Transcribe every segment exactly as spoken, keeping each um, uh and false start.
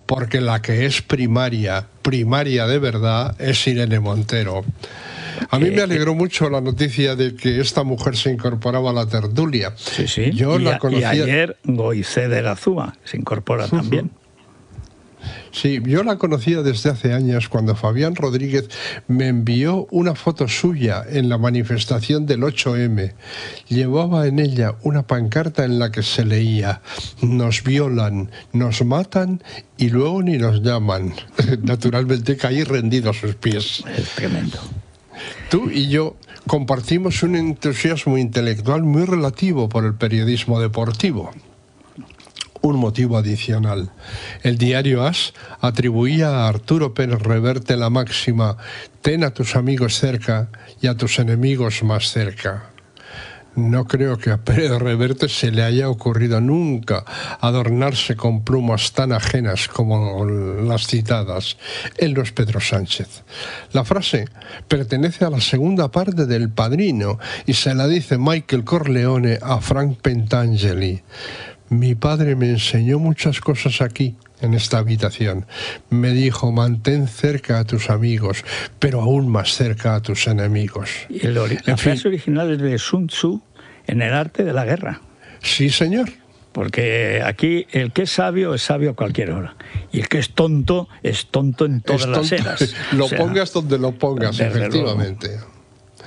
porque la que es primaria, primaria de verdad, es Irene Montero. A mí me alegró mucho la noticia de que esta mujer se incorporaba a la tertulia. Sí, sí. Yo y, la conocía... y ayer Goicé de la Zúa se incorpora también. Sí, yo la conocía desde hace años cuando Fabián Rodríguez me envió una foto suya en la manifestación del ocho eme. Llevaba en ella una pancarta en la que se leía: nos violan, nos matan y luego ni nos llaman. Naturalmente caí rendido a sus pies. Es tremendo. Tú y yo compartimos un entusiasmo intelectual muy relativo por el periodismo deportivo. Un motivo adicional. El diario As atribuía a Arturo Pérez Reverte la máxima: ten a tus amigos cerca y a tus enemigos más cerca. No creo que a Pérez Reverte se le haya ocurrido nunca adornarse con plumas tan ajenas como las citadas. Él no es Pedro Sánchez. La frase pertenece a la segunda parte del Padrino y se la dice Michael Corleone a Frank Pentangeli. Mi padre me enseñó muchas cosas aquí, en esta habitación. Me dijo: mantén cerca a tus amigos, pero aún más cerca a tus enemigos. Y el ori- la frase original es de Sun Tzu, en El arte de la guerra. Sí, señor. Porque aquí el que es sabio es sabio a cualquier hora. Y el que es tonto es tonto en todas Es tonto, las eras. Lo O sea, pongas donde lo pongas, efectivamente. Luego.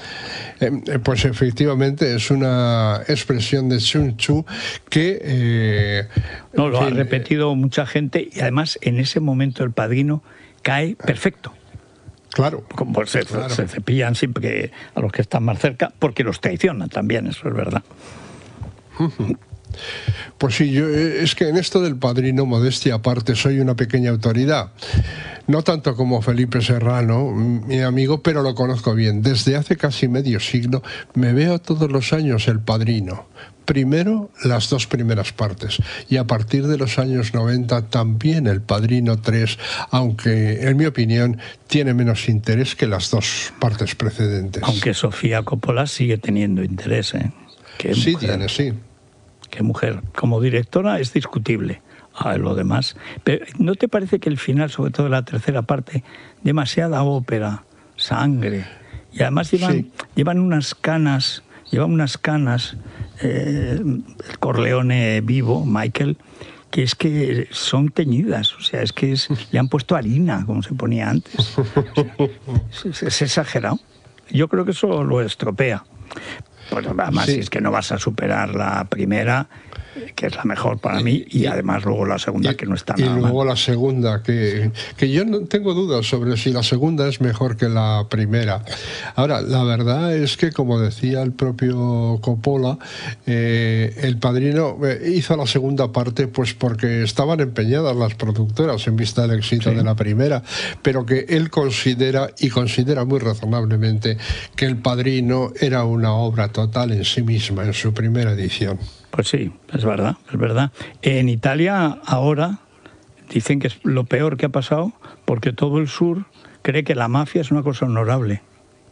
Pues efectivamente es una expresión de Sun Tzu que... Eh, no, lo fin, ha repetido mucha gente y además en ese momento el Padrino cae perfecto. Claro. Como se, claro. se cepillan siempre a los que están más cerca porque los traicionan también, eso es verdad. Uh-huh. Pues sí, yo es que en esto del Padrino, modestia aparte, soy una pequeña autoridad. No tanto como Felipe Serrano, mi amigo, pero lo conozco bien. Desde hace casi medio siglo me veo todos los años El Padrino. Primero las dos primeras partes y a partir de los años noventa también El Padrino tres, aunque en mi opinión tiene menos interés que las dos partes precedentes. Aunque Sofía Coppola sigue teniendo interés, ¿eh? Qué sí, mujer. tiene, sí. Qué mujer. Como directora es discutible. A lo demás. Pero ¿no te parece que el final, sobre todo la tercera parte, demasiada ópera, sangre? Y además llevan, sí. llevan unas canas, llevan unas canas, eh, el Corleone vivo, Michael, que es que son teñidas, o sea, es que es, le han puesto harina, como se ponía antes. O sea, es, es exagerado. Yo creo que eso lo estropea. Pues además, sí. si es que no vas a superar la primera, que es la mejor para mí, y además luego la segunda, y, que no está y nada mal. Y luego la segunda, que, que yo no tengo dudas sobre si la segunda es mejor que la primera. Ahora, la verdad es que, como decía el propio Coppola, eh, El Padrino hizo la segunda parte pues porque estaban empeñadas las productoras en vista del éxito sí. de la primera, pero que él considera, y considera muy razonablemente, que El Padrino era una obra total en sí misma, en su primera edición. Pues sí, es verdad, es verdad. En Italia ahora dicen que es lo peor que ha pasado porque todo el sur cree que la mafia es una cosa honorable.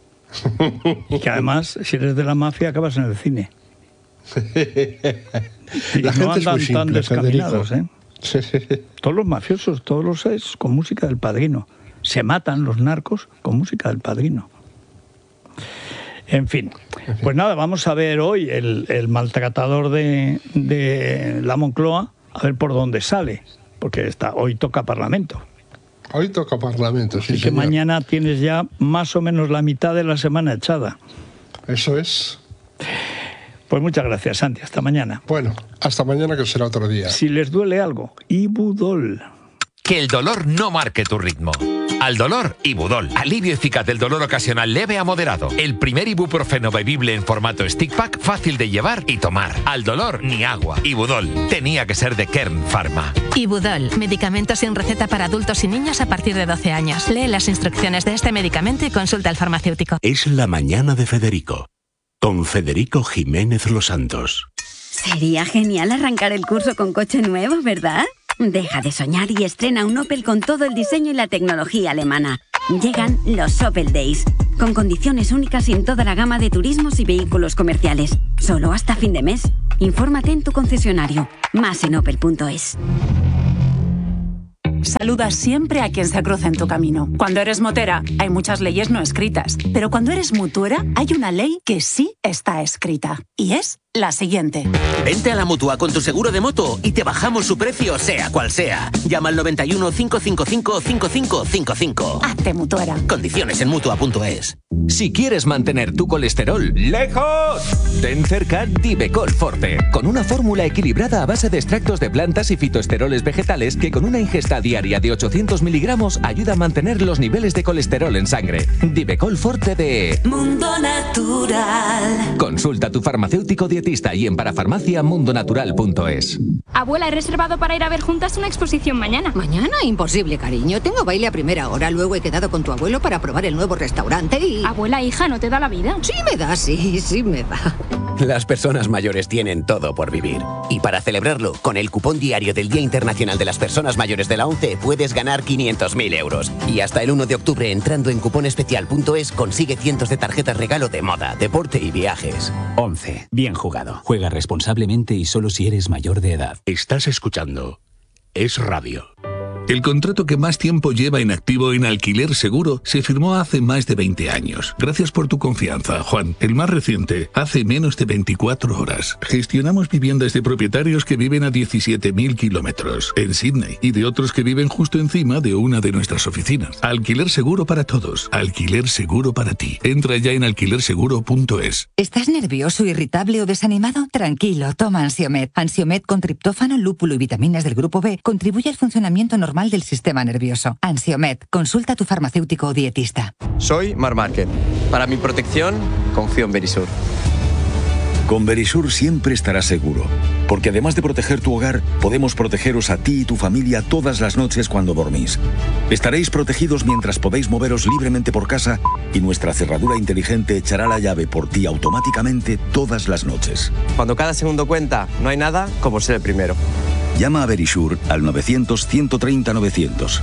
Y que además, si eres de la mafia, acabas en el cine. Y la no gente andan es muy simple, tan descaminados, Federico. ¿eh? Todos los mafiosos, todos los es con música del Padrino. Se matan los narcos con música del Padrino. En fin, pues nada, vamos a ver hoy el, el maltratador de, de la Moncloa, a ver por dónde sale, porque está, hoy toca Parlamento. Hoy toca Parlamento, sí, Así que señor. mañana tienes ya más o menos la mitad de la semana echada. Eso es. Pues muchas gracias, Santi, hasta mañana. Bueno, hasta mañana, que será otro día. Si les duele algo, Ibudol. Que el dolor no marque tu ritmo. Al dolor, Ibudol. Alivio eficaz del dolor ocasional leve a moderado. El primer ibuprofeno bebible en formato stick pack, fácil de llevar y tomar. Al dolor, ni agua. Ibudol. Tenía que ser de Kern Pharma. Ibudol. Medicamento sin receta para adultos y niños a partir de doce años. Lee las instrucciones de este medicamento y consulta al farmacéutico. Es la mañana de Federico. Con Federico Jiménez Los Santos. Sería genial arrancar el curso con coche nuevo, ¿verdad? Deja de soñar y estrena un Opel con todo el diseño y la tecnología alemana. Llegan los Opel Days, con condiciones únicas en toda la gama de turismos y vehículos comerciales. Solo hasta fin de mes. Infórmate en tu concesionario. Más en opel punto es. Saluda siempre a quien se cruza en tu camino. Cuando eres motera, hay muchas leyes no escritas. Pero cuando eres mutuera, hay una ley que sí está escrita. Y es la siguiente. Vente a la Mutua con tu seguro de moto y te bajamos su precio, sea cual sea. Llama al noventa y uno, cinco cinco cinco, cinco cinco cinco cinco. Hazte mutuera. Condiciones en Mutua punto es. Si quieres mantener tu colesterol lejos, ten cerca Divecol Forte, con una fórmula equilibrada a base de extractos de plantas y fitoesteroles vegetales que con una ingesta diaria de ochocientos miligramos ayuda a mantener los niveles de colesterol en sangre. Divecol Forte de Mundo Natural. Consulta a tu farmacéutico dietista y en parafarmacia mundo natural punto es. Abuela, he reservado para ir a ver juntas una exposición mañana. ¿Mañana? Imposible, cariño. Tengo baile a primera hora, luego he quedado con tu abuelo para probar el nuevo restaurante y... Abuela, hija, ¿no te da la vida? Sí me da, sí, sí me da. Las personas mayores tienen todo por vivir. Y para celebrarlo, con el cupón diario del Día Internacional de las Personas Mayores de la ONCE puedes ganar quinientos mil euros. Y hasta el uno de octubre, entrando en cuponespecial punto es, consigue cientos de tarjetas regalo de moda, deporte y viajes. ONCE. Bien jugado. Juega responsablemente y solo si eres mayor de edad. Estás escuchando Es Radio. El contrato que más tiempo lleva en activo en Alquiler Seguro se firmó hace más de veinte años. Gracias por tu confianza, Juan. El más reciente, hace menos de veinticuatro horas. Gestionamos viviendas de propietarios que viven a diecisiete mil kilómetros en Sydney y de otros que viven justo encima de una de nuestras oficinas. Alquiler Seguro para todos. Alquiler Seguro para ti. Entra ya en alquiler seguro punto es. ¿Estás nervioso, irritable o desanimado? Tranquilo, toma Ansiomed. Ansiomed con triptófano, lúpulo y vitaminas del grupo B contribuye al funcionamiento normal del sistema nervioso. Ansiomed, consulta a tu farmacéutico o dietista. Soy Mar Márquez. Para mi protección, confío en Verisur. Con Verisur siempre estarás seguro, porque además de proteger tu hogar, podemos protegeros a ti y tu familia todas las noches cuando dormís. Estaréis protegidos mientras podéis moveros libremente por casa y nuestra cerradura inteligente echará la llave por ti automáticamente todas las noches. Cuando cada segundo cuenta, no hay nada como ser el primero. Llama a Verisur al novecientos, ciento treinta, novecientos.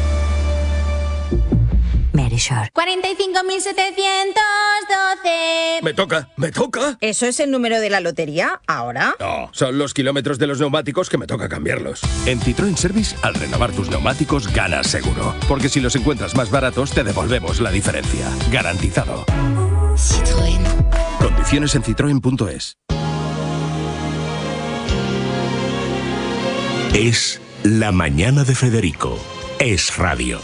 Verisur. cuarenta y cinco mil setecientos doce. Me toca, me toca. ¿Eso es el número de la lotería ahora? No, son los kilómetros de los neumáticos que me toca cambiarlos. En Citroën Service, al renovar tus neumáticos, ganas seguro. Porque si los encuentras más baratos, te devolvemos la diferencia. Garantizado. Citroën. Condiciones en citroen punto es. Es La Mañana de Federico. Es Radio.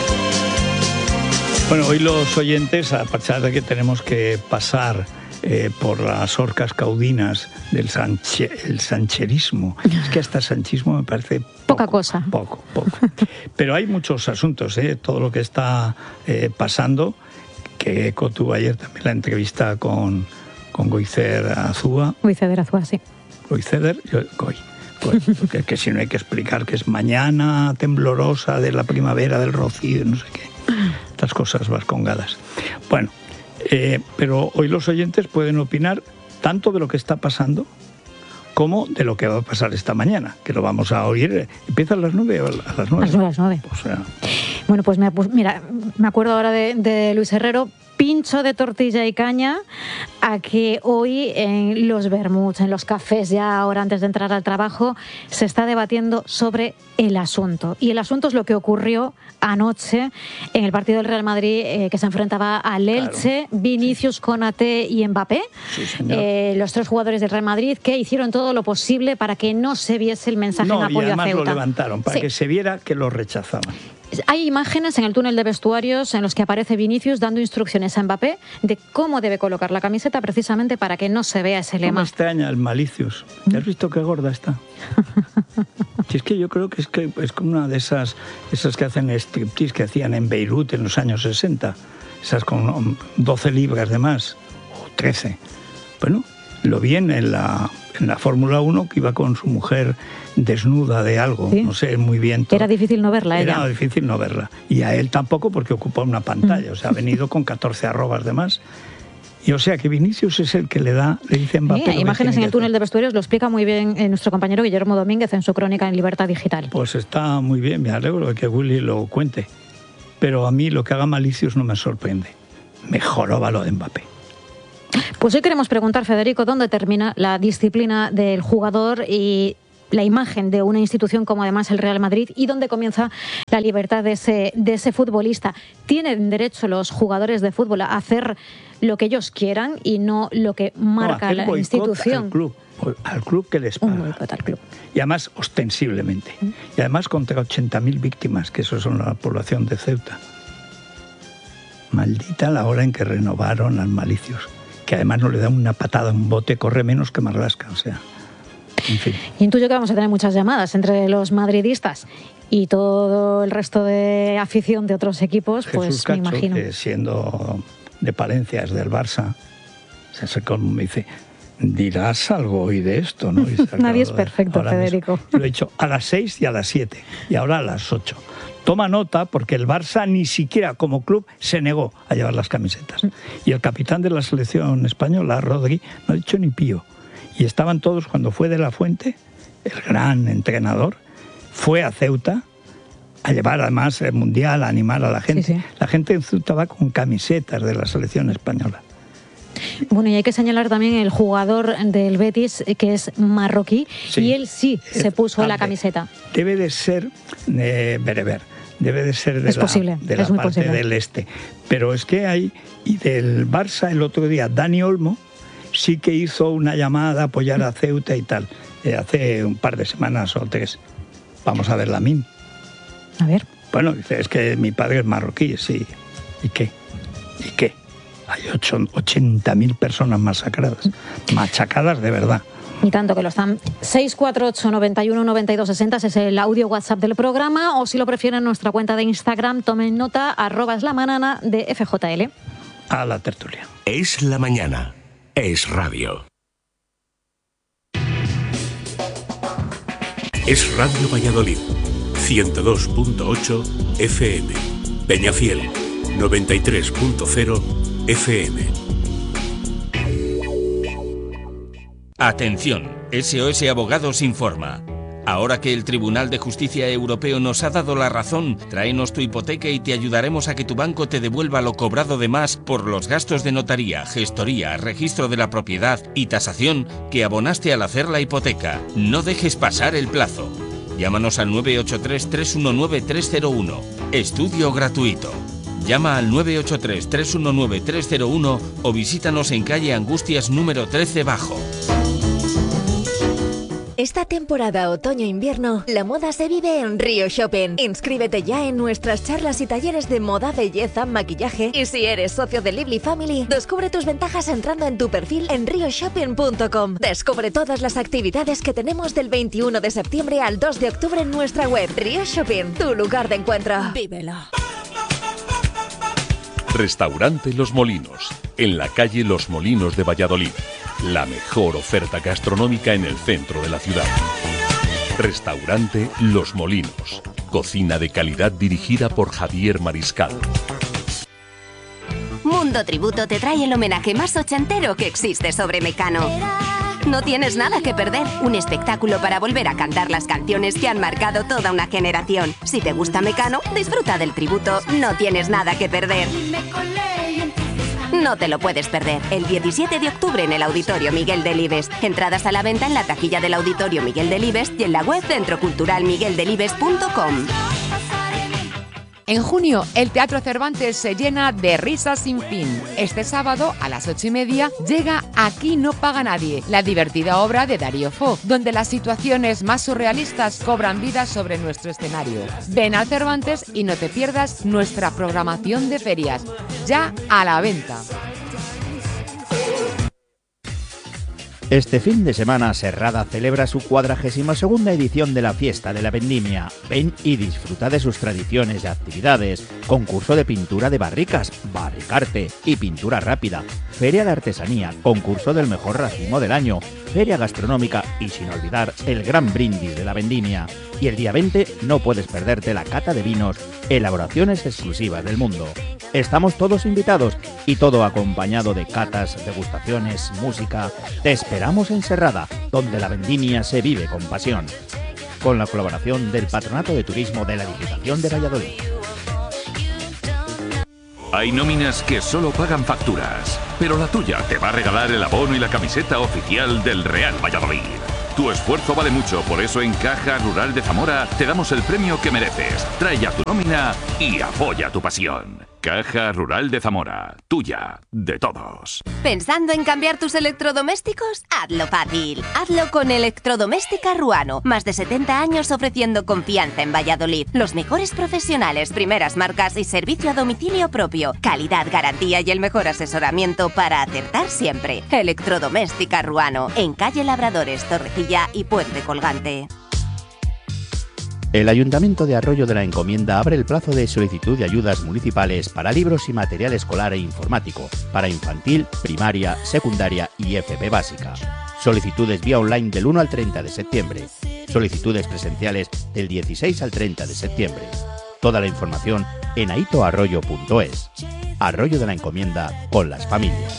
Bueno, hoy los oyentes, a pesar de que tenemos que pasar eh, por las orcas caudinas del sanche, el sancherismo, es que hasta sanchismo me parece poco, poca cosa. Poco, poco. Pero hay muchos asuntos, ¿eh? Todo lo que está eh, pasando, que Eco tuvo ayer también la entrevista con, con Goicer Azúa. Goicer Azúa, sí. Goicer, yo, Goy. Porque es que si no hay que explicar que es mañana temblorosa de la primavera del rocío, no sé qué. Estas cosas vascongadas. Bueno, eh, pero hoy los oyentes pueden opinar tanto de lo que está pasando como de lo que va a pasar esta mañana, que lo vamos a oír. ¿Empieza a las nueve o a las nueve? A las nueve. O sea... Bueno, pues me, mira, me acuerdo ahora de, de Luis Herrero. Pincho de tortilla y caña a que hoy en los vermuts, en los cafés, ya ahora antes de entrar al trabajo, se está debatiendo sobre el asunto. Y el asunto es lo que ocurrió anoche en el partido del Real Madrid eh, que se enfrentaba al Elche, claro. Vinicius, Konaté y Mbappé, sí, señor. Eh, los tres jugadores del Real Madrid que hicieron todo lo posible para que no se viese el mensaje no, en apoyo y además a Ceuta. Lo levantaron para sí. que se viera que lo rechazaban. Hay imágenes en el túnel de vestuarios en los que aparece Vinicius dando instrucciones a Mbappé de cómo debe colocar la camiseta precisamente para que no se vea ese lema. No me extraña el Malicius. ¿Te has visto qué gorda está? Si es que yo creo que es que es como una de esas, esas que hacen striptease que hacían en Beirut en los años sesenta. Esas con doce libras de más, o trece. Bueno, lo vi en la, en la Fórmula uno que iba con su mujer desnuda de algo, ¿sí? No sé muy bien todo. Era difícil no verla ella. Era difícil no verla. Y a él tampoco porque ocupa una pantalla, o sea, ha venido con catorce arrobas de más. Y o sea que Vinicius es el que le da, le dice Mbappé. Sí, imágenes en el túnel de vestuarios lo explica muy bien eh, nuestro compañero Guillermo Domínguez en su crónica en Libertad Digital. Pues está muy bien, me alegro de que Willy lo cuente. Pero a mí lo que haga Malicius no me sorprende. Mejoró lo de Mbappé. Pues hoy queremos preguntar, Federico, ¿dónde termina la disciplina del jugador y la imagen de una institución como además el Real Madrid y donde comienza la libertad de ese, de ese futbolista. Tienen derecho los jugadores de fútbol a hacer lo que ellos quieran y no lo que marca no, la institución. Al club, al club que les paga. Un boicot al club. Y además ostensiblemente. ¿Mm? Y además contra ochenta mil víctimas, que eso son la población de Ceuta. Maldita la hora en que renovaron al Malicios, que además no le da una patada a un bote, corre menos que Marlaska, o sea, en fin. Y intuyo que vamos a tener muchas llamadas entre los madridistas y todo el resto de afición de otros equipos, Jesús pues Cacho, me imagino. Que siendo de Palencia, es del Barça, se acercó y me dice, dirás algo hoy de esto, ¿no? Y Nadie es perfecto, Federico. Mismo. Lo he dicho a las seis y a las siete, y ahora a las ocho. Toma nota, porque el Barça ni siquiera como club se negó a llevar las camisetas. Y el capitán de la selección española, Rodri, no ha dicho ni pío. Y estaban todos, cuando fue de la Fuente, el gran entrenador, fue a Ceuta a llevar además el Mundial, a animar a la gente. Sí, sí. La gente en Ceuta va con camisetas de la selección española. Bueno, y hay que señalar también el jugador del Betis, que es marroquí, sí, y él sí se puso árabe. La camiseta. Debe de ser eh, bereber, debe de ser de es la, posible, de la es muy parte posible. del este. Pero es que hay, y del Barça el otro día, Dani Olmo sí que hizo una llamada a apoyar a Ceuta y tal, eh, hace un par de semanas o tres. Vamos a ver la M I M. A ver. Bueno, dice, es que mi padre es marroquí, sí. ¿Y qué? ¿Y qué? Hay ochenta mil personas masacradas, machacadas de verdad. Y tanto que lo están. seis cuatro ocho, noventa y uno, noventa y dos, sesenta es el audio WhatsApp del programa, o si lo prefieren, nuestra cuenta de Instagram, tomen nota, arroba es la manana de F J L. A la tertulia. Es la mañana. Es radio. Es Radio Valladolid. ciento dos punto ocho F M. Peñafiel. noventa y tres punto cero F M. Atención, S O S Abogados informa. Ahora que el Tribunal de Justicia Europeo nos ha dado la razón, tráenos tu hipoteca y te ayudaremos a que tu banco te devuelva lo cobrado de más por los gastos de notaría, gestoría, registro de la propiedad y tasación que abonaste al hacer la hipoteca. No dejes pasar el plazo. Llámanos al nueve ocho tres, tres uno nueve, tres cero uno. Estudio gratuito. Llama al nueve ocho tres, tres uno nueve, tres cero uno o visítanos en calle Angustias número trece Bajo. Esta temporada otoño-invierno, la moda se vive en Río Shopping. Inscríbete ya en nuestras charlas y talleres de moda, belleza, maquillaje. Y si eres socio de Lively Family, descubre tus ventajas entrando en tu perfil en rio shopping punto com. Descubre todas las actividades que tenemos del veintiuno de septiembre al dos de octubre en nuestra web. Río Shopping, tu lugar de encuentro. Vívelo. Restaurante Los Molinos, en la calle Los Molinos de Valladolid. La mejor oferta gastronómica en el centro de la ciudad. Restaurante Los Molinos. Cocina de calidad dirigida por Javier Mariscal. Mundo Tributo te trae el homenaje más ochentero que existe sobre Mecano. No tienes nada que perder. Un espectáculo para volver a cantar las canciones que han marcado toda una generación. Si te gusta Mecano, disfruta del tributo. No tienes nada que perder. No te lo puedes perder. El diecisiete de octubre en el Auditorio Miguel Delibes. Entradas a la venta en la taquilla del Auditorio Miguel Delibes y en la web centro cultural miguel delibes punto com. En junio, el Teatro Cervantes se llena de risas sin fin. Este sábado, a las ocho y media, llega Aquí no paga nadie, la divertida obra de Darío Fo, donde las situaciones más surrealistas cobran vida sobre nuestro escenario. Ven al Cervantes y no te pierdas nuestra programación de ferias, ya a la venta. Este fin de semana Serrada celebra su cuadragésima segunda edición de la Fiesta de la Vendimia. Ven y disfruta de sus tradiciones y actividades. Concurso de pintura de barricas, barricarte y pintura rápida. Feria de artesanía, concurso del mejor racimo del año. Feria gastronómica y sin olvidar el gran brindis de la Vendimia. Y el día veinte no puedes perderte la cata de vinos, elaboraciones exclusivas del mundo. Estamos todos invitados y todo acompañado de catas, degustaciones, música. Te esperamos en Serrada, donde la vendimia se vive con pasión. Con la colaboración del Patronato de Turismo de la Diputación de Valladolid. Hay nóminas que solo pagan facturas, pero la tuya te va a regalar el abono y la camiseta oficial del Real Valladolid. Tu esfuerzo vale mucho, por eso en Caja Rural de Zamora te damos el premio que mereces. Trae ya tu nómina y apoya tu pasión. Caja Rural de Zamora, tuya, de todos. ¿Pensando en cambiar tus electrodomésticos? Hazlo fácil. Hazlo con Electrodoméstica Ruano. Más de setenta años ofreciendo confianza en Valladolid. Los mejores profesionales, primeras marcas y servicio a domicilio propio. Calidad, garantía y el mejor asesoramiento para acertar siempre. Electrodoméstica Ruano. En calle Labradores, Torrecilla y Puente Colgante. El Ayuntamiento de Arroyo de la Encomienda abre el plazo de solicitud de ayudas municipales para libros y material escolar e informático, para infantil, primaria, secundaria y F P básica. Solicitudes vía online del uno al treinta de septiembre. Solicitudes presenciales del dieciséis al treinta de septiembre. Toda la información en aitoarroyo punto es. Arroyo de la Encomienda con las familias.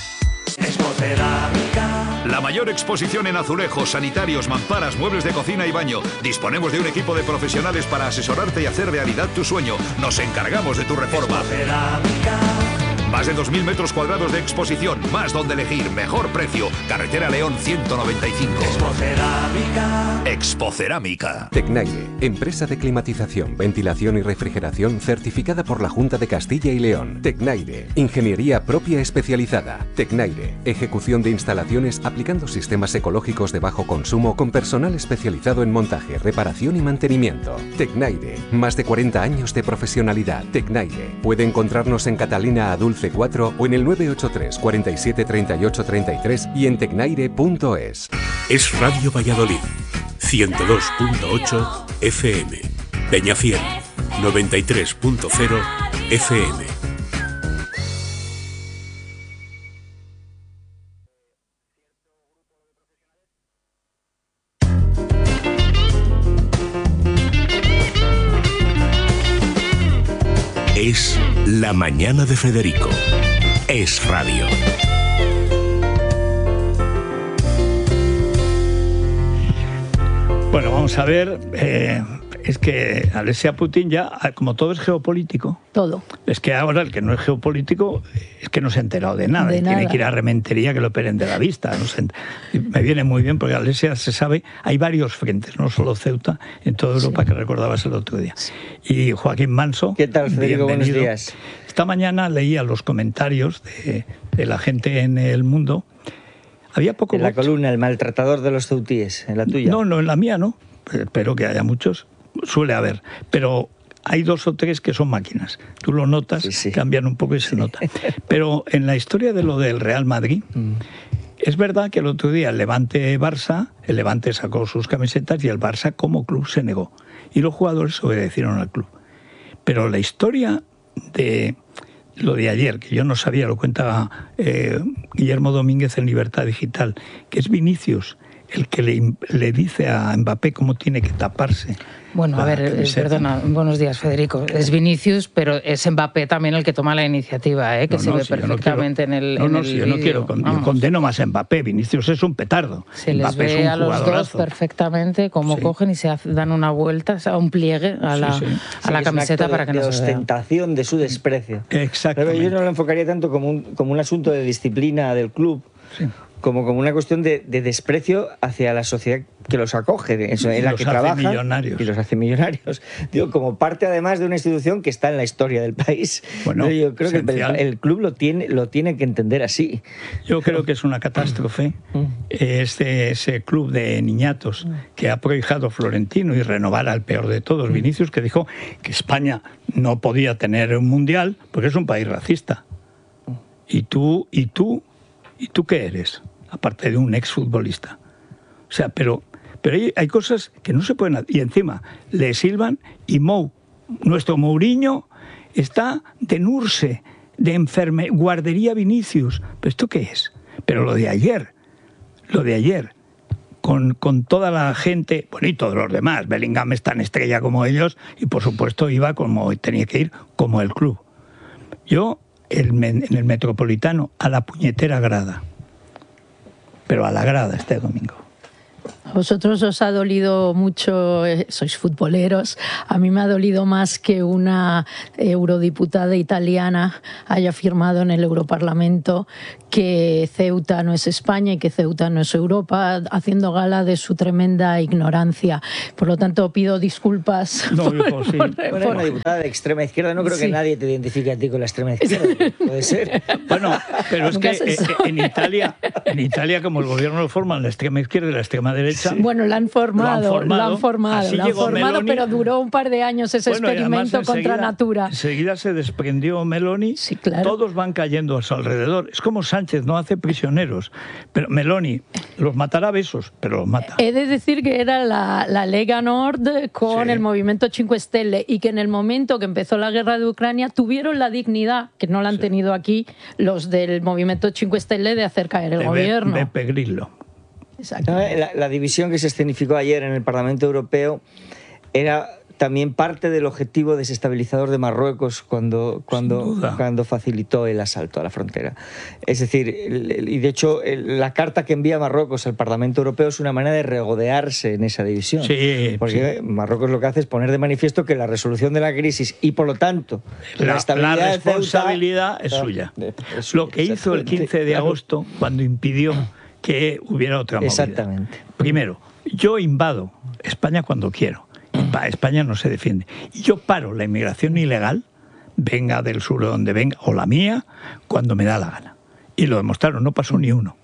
La mayor exposición en azulejos, sanitarios, mamparas, muebles de cocina y baño. Disponemos de un equipo de profesionales para asesorarte y hacer realidad tu sueño. Nos encargamos de tu reforma. Más de dos mil metros cuadrados de exposición, más donde elegir, mejor precio. Carretera León ciento noventa y cinco. Expocerámica. Expocerámica. Tecnaire, empresa de climatización, ventilación y refrigeración certificada por la Junta de Castilla y León. Tecnaire, ingeniería propia especializada. Tecnaire, ejecución de instalaciones aplicando sistemas ecológicos de bajo consumo con personal especializado en montaje, reparación y mantenimiento. Tecnaire, más de cuarenta años de profesionalidad. Tecnaire, puede encontrarnos en Catalina Adulce cuatro o en el nueve ocho tres, cuarenta y siete, treinta y ocho, treinta y tres y en tecnaire punto es. Es Radio Valladolid, ciento dos punto ocho F M. Peñafiel, noventa y tres punto cero F M. Es La Mañana de Federico. Es radio. Bueno, vamos a ver. Eh, es que Alexia Putin ya, como todo es geopolítico. Todo. Es que ahora el que no es geopolítico es que no se ha enterado de nada. De y nada. Tiene que ir a Rementería que lo operen de la vista. No se, me viene muy bien porque Alexia se sabe, hay varios frentes, no solo Ceuta, en toda Europa, sí, que recordabas el otro día. Y Joaquín Manso. ¿Qué tal, Federico? Buenos bienvenido. días. Esta mañana leía los comentarios de, de la gente en El Mundo. Había poco. En la bot. columna, el maltratador de los ceutíes, en la tuya. No, no, en la mía no. Espero que haya muchos. Suele haber. Pero hay dos o tres que son máquinas. Tú lo notas, sí, sí. cambian un poco y se nota. Pero en la historia de lo del Real Madrid, mm. es verdad que el otro día el Levante-Barça, el Levante sacó sus camisetas y el Barça como club se negó. Y los jugadores obedecieron al club. Pero la historia de lo de ayer, que yo no sabía, lo cuenta eh, Guillermo Domínguez en Libertad Digital, que es Vinicius el que le, le dice a Mbappé cómo tiene que taparse. Bueno, a ver, eh, perdona, buenos días, Federico. Es Vinicius, pero es Mbappé también el que toma la iniciativa, ¿eh? que no, se no, ve si perfectamente no en el No, no, en el si yo no quiero, con, yo condeno más a Mbappé. Vinicius es un petardo. Se Mbappé les ve es un a los dos perfectamente cómo sí. cogen y se dan una vuelta, o sea, un pliegue a la, sí, sí. A la sí, camiseta para que no se vea. De ostentación de su desprecio. Exactamente. Pero yo no lo enfocaría tanto como un, como un asunto de disciplina del club. Sí. Como, como una cuestión de, de desprecio hacia la sociedad que los acoge, en, en la que trabajan millonarios. y los hace millonarios. Digo, como parte además de una institución que está en la historia del país. Bueno, yo creo esencial. que el, el club lo tiene, lo tiene que entender así. Yo creo que es una catástrofe este, ese club de niñatos que ha prohijado Florentino y renovar al peor de todos, Vinicius, que dijo que España no podía tener un mundial porque es un país racista. Y tú, y tú, ¿y tú qué eres? Aparte de un exfutbolista. O sea, pero, pero hay, hay cosas que no se pueden... Y encima le silban y Mou, nuestro Mourinho, está de Nurse, de enferme, guardería Vinicius. ¿Pero esto qué es? Pero lo de ayer, lo de ayer, con, con toda la gente, bueno, y todos los demás, Bellingham es tan estrella como ellos, y por supuesto iba como tenía que ir, como el club. Yo, el, en el Metropolitano, a la puñetera grada. Pero a la grada este domingo. A vosotros os ha dolido mucho, eh, sois futboleros, a mí me ha dolido más que una eurodiputada italiana haya firmado en el Europarlamento que Ceuta no es España y que Ceuta no es Europa, haciendo gala de su tremenda ignorancia. Por lo tanto, pido disculpas. No, por, hijo, sí. por, Bueno, por... una diputada de extrema izquierda, no creo Sí. que nadie te identifique a ti con la extrema izquierda. Puede ser. Bueno, pero es que Nunca se eh, sabe. en Italia, en Italia, como el gobierno lo forman la extrema izquierda y la extrema derecha. Bueno, la han formado, Lo han formado. la han formado, Así la han llegó formado, Meloni. pero duró un par de años ese Bueno, y además experimento contra enseguida- natura. Enseguida se desprendió Meloni, Sí, claro. todos van cayendo a su alrededor. Es como Sánchez, no hace prisioneros. Pero Meloni los matará a besos, pero los mata. He de decir que era la, la Lega Nord con Sí. el movimiento Cinque Stelle y que en el momento que empezó la guerra de Ucrania tuvieron la dignidad, que no la han tenido aquí, los del movimiento Cinque Stelle, de hacer caer el De Be- gobierno. Beppe Grillo. Exacto. ¿No? La, la división que se escenificó ayer en el Parlamento Europeo era también parte del objetivo desestabilizador de Marruecos cuando, cuando, cuando facilitó el asalto a la frontera. Es decir, el- el- y de hecho el- la carta que envía Marruecos al Parlamento Europeo es una manera de regodearse en esa división. Sí, Porque Marruecos lo que hace es poner de manifiesto que la resolución de la crisis y por lo tanto la, La, estabilidad la de Ceuta- responsabilidad es Ah, suya. es suya, Lo que hizo el exactamente. quince de Claro. agosto, cuando impidió que hubiera otra movida. Exactamente. Primero, yo invado España cuando quiero. Pa- España no se defiende. Y yo paro la inmigración ilegal, venga del sur o donde venga, o la mía, cuando me da la gana. Y lo demostraron, no pasó ni uno.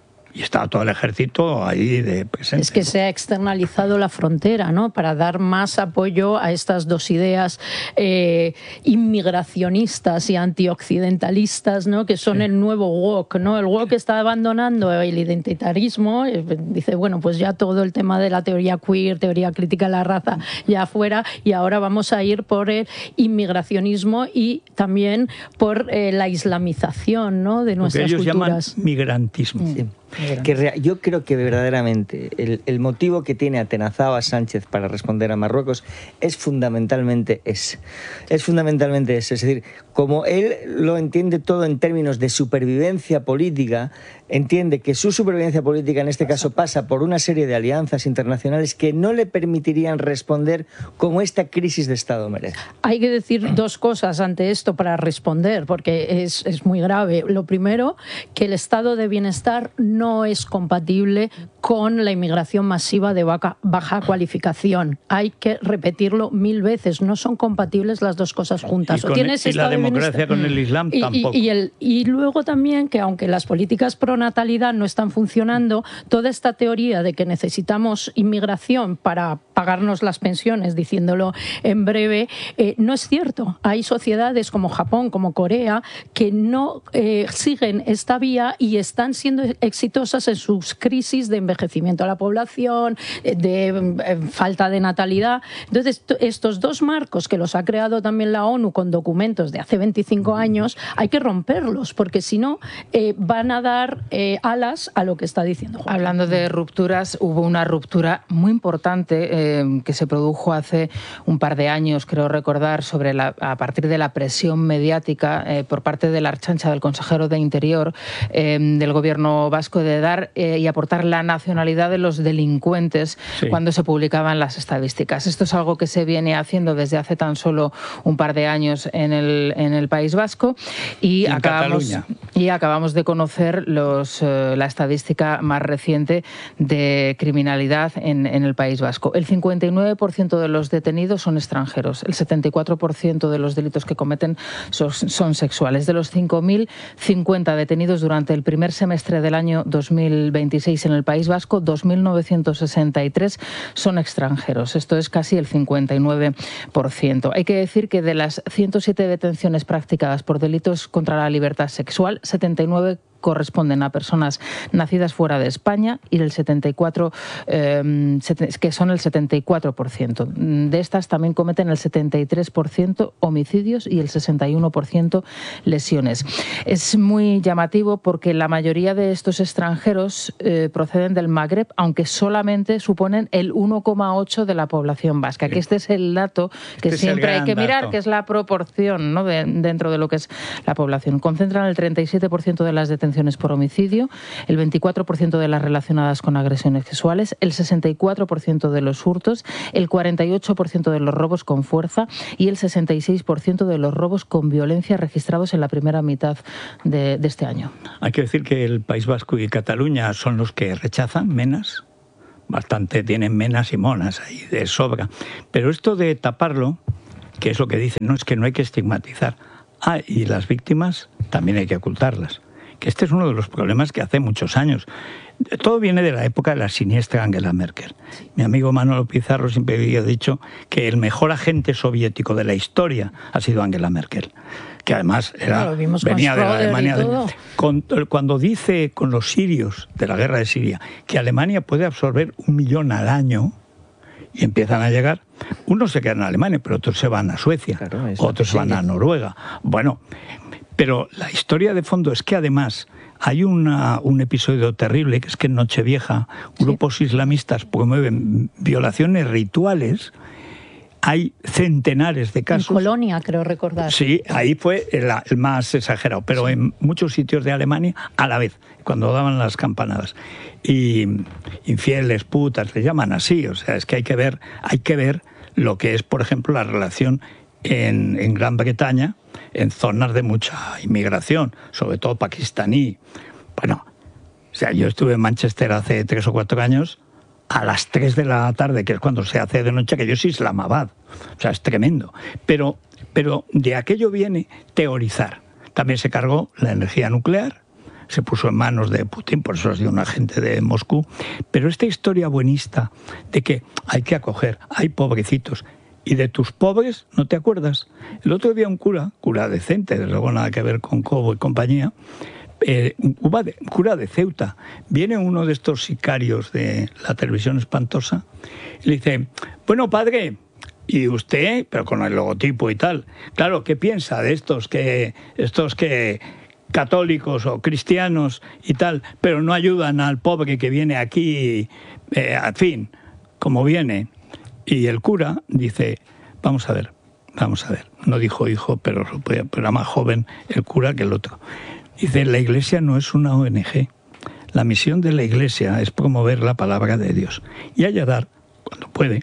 Y estaba todo el ejército ahí de presente. Es que se ha externalizado la frontera, ¿no? Para dar más apoyo a estas dos ideas eh, inmigracionistas y antioccidentalistas, ¿no? Que son el nuevo woke, ¿no? El woke está abandonando el identitarismo, eh, dice, bueno, pues ya todo el tema de la teoría queer, teoría crítica de la raza, ya fuera, y ahora vamos a ir por el inmigracionismo y también por eh, la islamización, ¿no? De Lo que nuestras ellos culturas. llaman migrantismo. Sí. Que rea- yo creo que verdaderamente el, el motivo que tiene atenazado a Sánchez para responder a Marruecos es fundamentalmente ese. Es fundamentalmente ese. Es decir, como él lo entiende todo en términos de supervivencia política, entiende que su supervivencia política en este caso pasa por una serie de alianzas internacionales que no le permitirían responder como esta crisis de Estado merece. Hay que decir dos cosas ante esto para responder, porque es, es muy grave. Lo primero, que el estado de bienestar no es compatible con la inmigración masiva de baja, baja cualificación. Hay que repetirlo mil veces. No son compatibles las dos cosas juntas. Y, O con- tienes y la estado de democracia bienestar- con el Islam y, y- tampoco. y el- y luego también que aunque las políticas pro natalidad no están funcionando, toda esta teoría de que necesitamos inmigración para pagarnos las pensiones, diciéndolo en breve, eh, no es cierto. Hay sociedades como Japón, como Corea, que no eh, siguen esta vía y están siendo exitosas en sus crisis de envejecimiento de la población, eh, de eh, falta de natalidad. Entonces, t- estos dos marcos que los ha creado también la ONU con documentos de hace veinticinco años, hay que romperlos, porque si no, eh, van a dar eh, alas a lo que está diciendo Juan. Hablando de rupturas, hubo una ruptura muy importante eh, que se produjo hace un par de años, creo recordar, sobre la, a partir de la presión mediática eh, por parte de la Archancha, del consejero de Interior eh, del gobierno vasco, de dar eh, y aportar la nacionalidad de los delincuentes Sí. cuando se publicaban las estadísticas. Esto es algo que se viene haciendo desde hace tan solo un par de años en el, en el País Vasco y, Y en acabamos, Cataluña. y acabamos de conocer los, eh, la estadística más reciente de criminalidad en, en el País Vasco. El cincuenta y nueve por ciento de los detenidos son extranjeros, el setenta y cuatro por ciento de los delitos que cometen son, son sexuales. De los cinco mil cincuenta detenidos durante el primer semestre del año dos mil veintiséis en el País Vasco, dos mil novecientos sesenta y tres son extranjeros. Esto es casi el cincuenta y nueve por ciento. Hay que decir que de las ciento siete detenciones practicadas por delitos contra la libertad sexual, setenta y nueve corresponden a personas nacidas fuera de España y el setenta y cuatro eh, que son el setenta y cuatro por ciento. De estas también cometen el setenta y tres por ciento homicidios y el sesenta y uno por ciento lesiones. Es muy llamativo porque la mayoría de estos extranjeros eh, proceden del Magreb, aunque solamente suponen el uno coma ocho de la población vasca, que este es el dato que Este es el siempre hay gran que mirar, dato. que es la proporción, ¿no?, de, dentro de lo que es la población. Concentran el treinta y siete por ciento de las detenciones detenciones por homicidio, el veinticuatro por ciento de las relacionadas con agresiones sexuales, el sesenta y cuatro por ciento de los hurtos, el cuarenta y ocho por ciento de los robos con fuerza y el sesenta y seis por ciento de los robos con violencia registrados en la primera mitad de, de este año. Hay que decir que el País Vasco y Cataluña son los que rechazan menas. Bastante tienen menas y monas ahí de sobra. Pero esto de taparlo, que es lo que dicen, no es que no hay que estigmatizar. Ah, y las víctimas también hay que ocultarlas. Que este es uno de los problemas que hace muchos años. Todo viene de la época de la siniestra Angela Merkel. Mi amigo Manolo Pizarro siempre había dicho que el mejor agente soviético de la historia ha sido Angela Merkel, que además era, claro, vimos venía de la Alemania. De, con, cuando dice con los sirios de la guerra de Siria que Alemania puede absorber un millón al año y empiezan a llegar, unos se quedan en Alemania, pero otros se van a Suecia, claro, otros se van a Noruega. Bueno, pero la historia de fondo es que además hay una, un episodio terrible, que es que en Nochevieja grupos sí. islamistas promueven violaciones rituales. Hay centenares de casos. En Colonia, creo recordar. Sí, ahí fue el, el más exagerado, pero sí. en muchos sitios de Alemania a la vez, cuando daban las campanadas. Y infieles, putas, le llaman así. O sea, es que hay que ver, hay que ver lo que es, por ejemplo, la relación en, en Gran Bretaña, en zonas de mucha inmigración, sobre todo pakistaní. Bueno, o sea, yo estuve en Manchester hace tres o cuatro años, a las tres de la tarde, que es cuando se hace de noche, que yo es Islamabad. O sea, es tremendo. Pero, pero de aquello viene teorizar. También se cargó la energía nuclear, se puso en manos de Putin, por eso es de un agente de Moscú. Pero esta historia buenista de que hay que acoger, hay pobrecitos, y de tus pobres no te acuerdas. El otro día un cura, cura decente, desde luego nada que ver con Cobo y compañía, eh, un cura de Ceuta, viene uno de estos sicarios de la televisión espantosa y le dice, bueno, padre, y usted, pero con el logotipo y tal, claro, ¿qué piensa de estos que estos que católicos o cristianos y tal, pero no ayudan al pobre que viene aquí, eh, al fin, como viene? Y el cura dice, vamos a ver, vamos a ver. No dijo hijo, pero, pero era más joven el cura que el otro. Dice, la Iglesia no es una O N G. La misión de la Iglesia es promover la palabra de Dios y ayudar, cuando puede,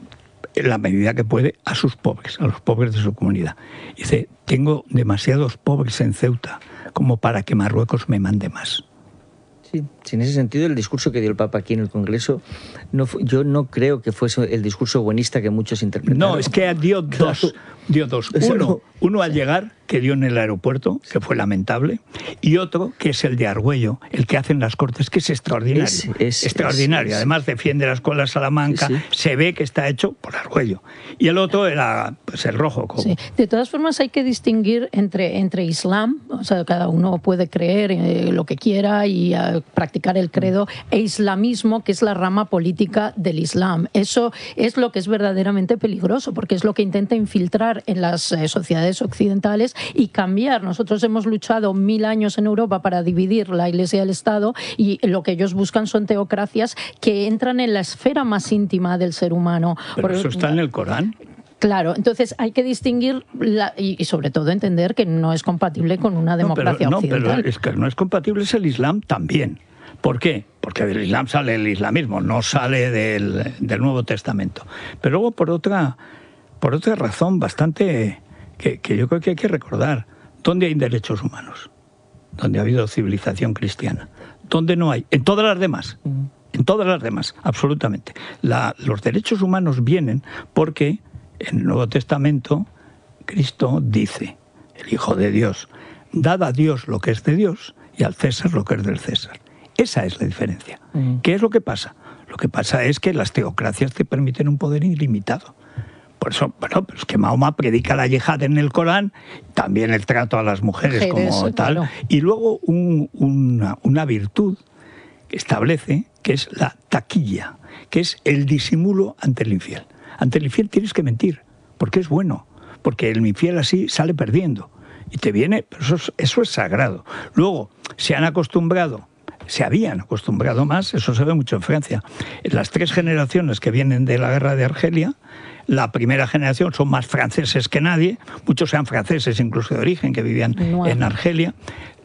en la medida que puede, a sus pobres, a los pobres de su comunidad. Dice, tengo demasiados pobres en Ceuta como para que Marruecos me mande más. Sí, sí, en ese sentido el discurso que dio el Papa aquí en el Congreso, no fue, yo no creo que fuese el discurso buenista que muchos interpretaron. No, es que dio dos. Claro. Dio dos. Uno, uno al llegar, que dio en el aeropuerto, que fue lamentable, y otro, que es el de Argüello, el que hacen las Cortes, que es extraordinario. Es, es, extraordinario. Es, es. Además defiende la Escuela Salamanca, sí. Se ve que está hecho por Argüello. Y el otro era pues, el rojo. Como. Sí. De todas formas hay que distinguir entre, entre Islam, o sea, cada uno puede creer eh, lo que quiera y uh, practicar el credo, e islamismo, que es la rama política del Islam. Eso es lo que es verdaderamente peligroso, porque es lo que intenta infiltrar en las eh, sociedades occidentales y cambiar. Nosotros hemos luchado mil años en Europa para dividir la Iglesia y el Estado, y lo que ellos buscan son teocracias que entran en la esfera más íntima del ser humano. Pero Por, eso está en el Corán. Claro, entonces hay que distinguir la, y, y sobre todo entender que no es compatible con una democracia no, pero, occidental. No, pero es que no es compatible, es el Islam también. ¿Por qué? Porque del Islam sale el islamismo, no sale del, del Nuevo Testamento. Pero luego por otra, por otra razón bastante que, que yo creo que hay que recordar, ¿dónde hay derechos humanos? ¿Dónde ha habido civilización cristiana? ¿Dónde no hay? En todas las demás. En todas las demás, absolutamente. La, los derechos humanos vienen porque en el Nuevo Testamento Cristo dice, el Hijo de Dios, dad a Dios lo que es de Dios y al César lo que es del César. Esa es la diferencia. Mm. ¿Qué es lo que pasa? Lo que pasa es que las teocracias te permiten un poder ilimitado. Por eso, bueno, pero es que Mahoma predica la yihad en el Corán, también el trato a las mujeres, mujeres como tal, claro. Y luego un, una, una virtud que establece, que es la taquilla, que es el disimulo ante el infiel. Ante el infiel tienes que mentir, porque es bueno, porque el infiel así sale perdiendo. Y te viene, pero eso es, eso es sagrado. Luego, se han acostumbrado, se habían acostumbrado más, eso se ve mucho en Francia. En las tres generaciones que vienen de la guerra de Argelia, la primera generación son más franceses que nadie, muchos sean franceses incluso de origen que vivían no. en Argelia.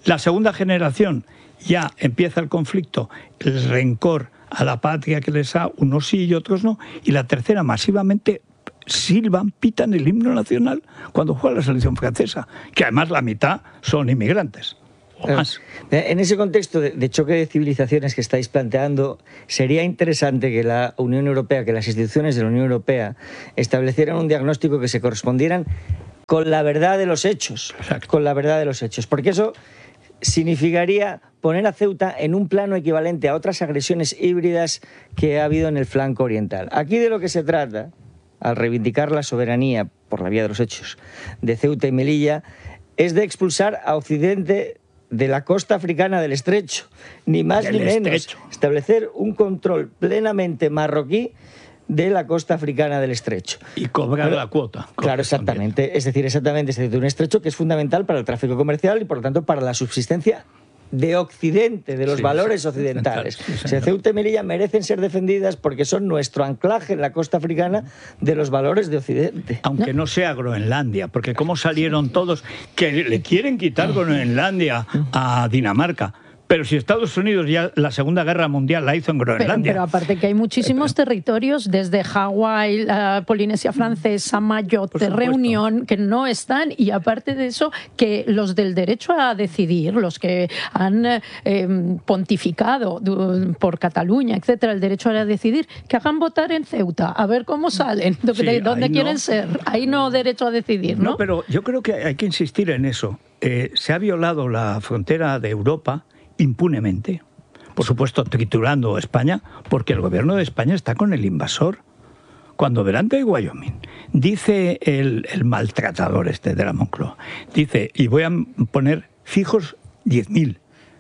La segunda generación ya empieza el conflicto, el rencor a la patria que les ha, unos sí y otros no, y la tercera masivamente silban, pitan el himno nacional cuando juega la selección francesa, que además la mitad son inmigrantes. O más. En ese contexto de, de choque de civilizaciones que estáis planteando, sería interesante que la Unión Europea, que las instituciones de la Unión Europea establecieran un diagnóstico que se correspondieran con la verdad de los hechos. Exacto. Con la verdad de los hechos. Porque eso significaría poner a Ceuta en un plano equivalente a otras agresiones híbridas que ha habido en el flanco oriental. Aquí de lo que se trata, al reivindicar la soberanía, por la vía de los hechos, de Ceuta y Melilla, es de expulsar a Occidente de la costa africana del Estrecho, ni más ni menos. Estrecho. Establecer un control plenamente marroquí de la costa africana del Estrecho. Y cobrar Pero, la cuota. Claro, exactamente. También. Es decir, exactamente, es decir, un estrecho que es fundamental para el tráfico comercial y, por lo tanto, para la subsistencia de Occidente, de los sí, valores sí, occidentales. Sí, o sea, Ceuta y Melilla merecen ser defendidas porque son nuestro anclaje en la costa africana de los valores de Occidente. Aunque no, no sea Groenlandia, porque cómo salieron todos que le quieren quitar Groenlandia a Dinamarca. Pero si Estados Unidos ya la Segunda Guerra Mundial la hizo en Groenlandia. Pero, pero aparte que hay muchísimos eh, pero, territorios, desde Hawái, la Polinesia Francesa, Mayotte, Reunión, que no están, y aparte de eso, que los del derecho a decidir, los que han eh, pontificado por Cataluña, etcétera, el derecho a decidir, que hagan votar en Ceuta, a ver cómo salen, de, sí, de dónde quieren no. ser. Ahí no derecho a decidir, ¿no? No, pero yo creo que hay que insistir en eso. Eh, se ha violado la frontera de Europa impunemente, por supuesto triturando España, porque el gobierno de España está con el invasor. Cuando delante de Wyoming dice el, el maltratador este de la Moncloa, dice, y voy a poner fijos diez mil,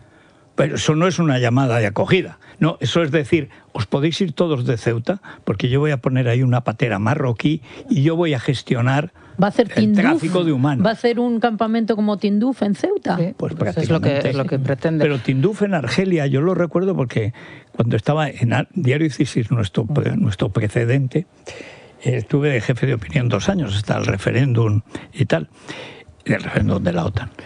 pero eso no es una llamada de acogida, no, eso es decir, os podéis ir todos de Ceuta, porque yo voy a poner ahí una patera marroquí y yo voy a gestionar ¿Va a hacer el Tinduf? Tráfico de humanos. ¿Va a hacer un campamento como Tinduf en Ceuta? Sí, pues, pues es lo que, es lo que pretende. Pero Tinduf en Argelia, yo lo recuerdo porque cuando estaba en Diario Incisis, nuestro, nuestro precedente, eh, estuve de jefe de opinión dos años, hasta el referéndum y tal, el referéndum de la OTAN.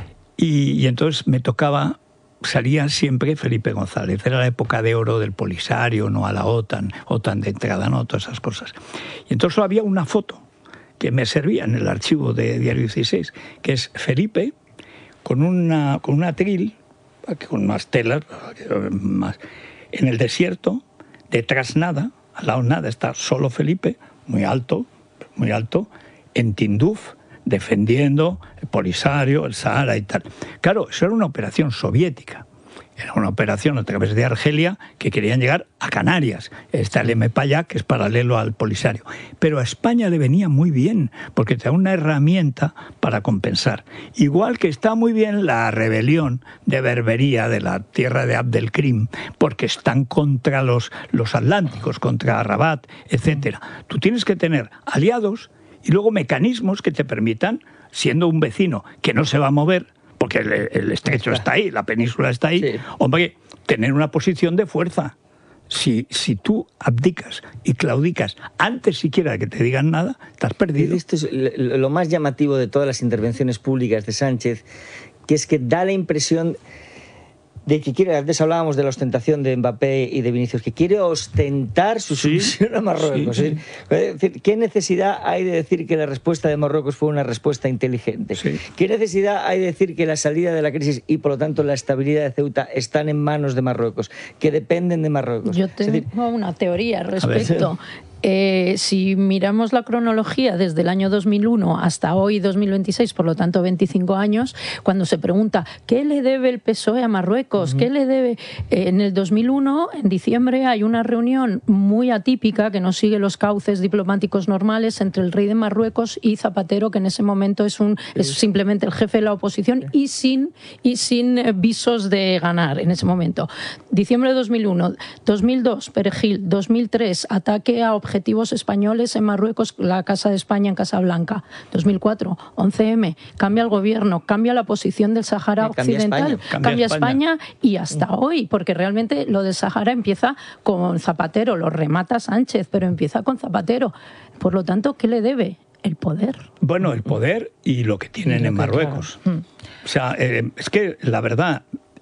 Y, y entonces me tocaba, salía siempre Felipe González, era la época de oro del Polisario, no a la OTAN, OTAN de entrada, no, todas esas cosas. Y entonces había una foto que me servía en el archivo de Diario dieciséis, que es Felipe con una, con una atril, con unas telas, más, en el desierto, detrás nada, al lado nada, está solo Felipe, muy alto, muy alto, en Tinduf, defendiendo el Polisario, el Sahara y tal. Claro, eso era una operación soviética. Era una operación a través de Argelia que querían llegar a Canarias. Está el M P A Y A, que es paralelo al Polisario. Pero a España le venía muy bien, porque te da una herramienta para compensar. Igual que está muy bien la rebelión de Berbería, de la tierra de Abdelkrim, porque están contra los, los atlánticos, contra Rabat, etcétera. Tú tienes que tener aliados y luego mecanismos que te permitan, siendo un vecino que no se va a mover, porque el, el estrecho está ahí, la península está ahí, sí. Hombre, tener una posición de fuerza. Si, si tú abdicas y claudicas antes siquiera de que te digan nada, estás perdido. Esto es lo más llamativo de todas las intervenciones públicas de Sánchez, que es que da la impresión de que quiere, antes hablábamos de la ostentación de Mbappé y de Vinicius, que quiere ostentar su sumisión sí, a Marruecos. Sí. Es decir, ¿qué necesidad hay de decir que la respuesta de Marruecos fue una respuesta inteligente? Sí. ¿Qué necesidad hay de decir que la salida de la crisis y, por lo tanto, la estabilidad de Ceuta están en manos de Marruecos, que dependen de Marruecos? Yo tengo decir, una teoría al respecto. Eh, si miramos la cronología desde el año dos mil uno hasta hoy, dos mil veintiséis, por lo tanto veinticinco años, cuando se pregunta ¿qué le debe el P S O E a Marruecos? Uh-huh. ¿Qué le debe? Eh, en el dos mil uno, en diciembre, hay una reunión muy atípica que no sigue los cauces diplomáticos normales entre el rey de Marruecos y Zapatero, que en ese momento es, un, es simplemente el jefe de la oposición y sin, y sin visos de ganar en ese momento. Diciembre de dos mil uno, dos mil dos, Perejil, dos mil tres, ataque a objetivos españoles en Marruecos, la Casa de España en Casablanca, dos mil cuatro, once eme, cambia el gobierno, cambia la posición del Sahara Occidental, España, cambia, cambia España. España y hasta hoy, porque realmente lo del Sahara empieza con Zapatero, lo remata Sánchez, pero empieza con Zapatero. Por lo tanto, ¿qué le debe El poder. Bueno, el poder y lo que tienen en Marruecos. Claro. O sea, eh, es que la verdad,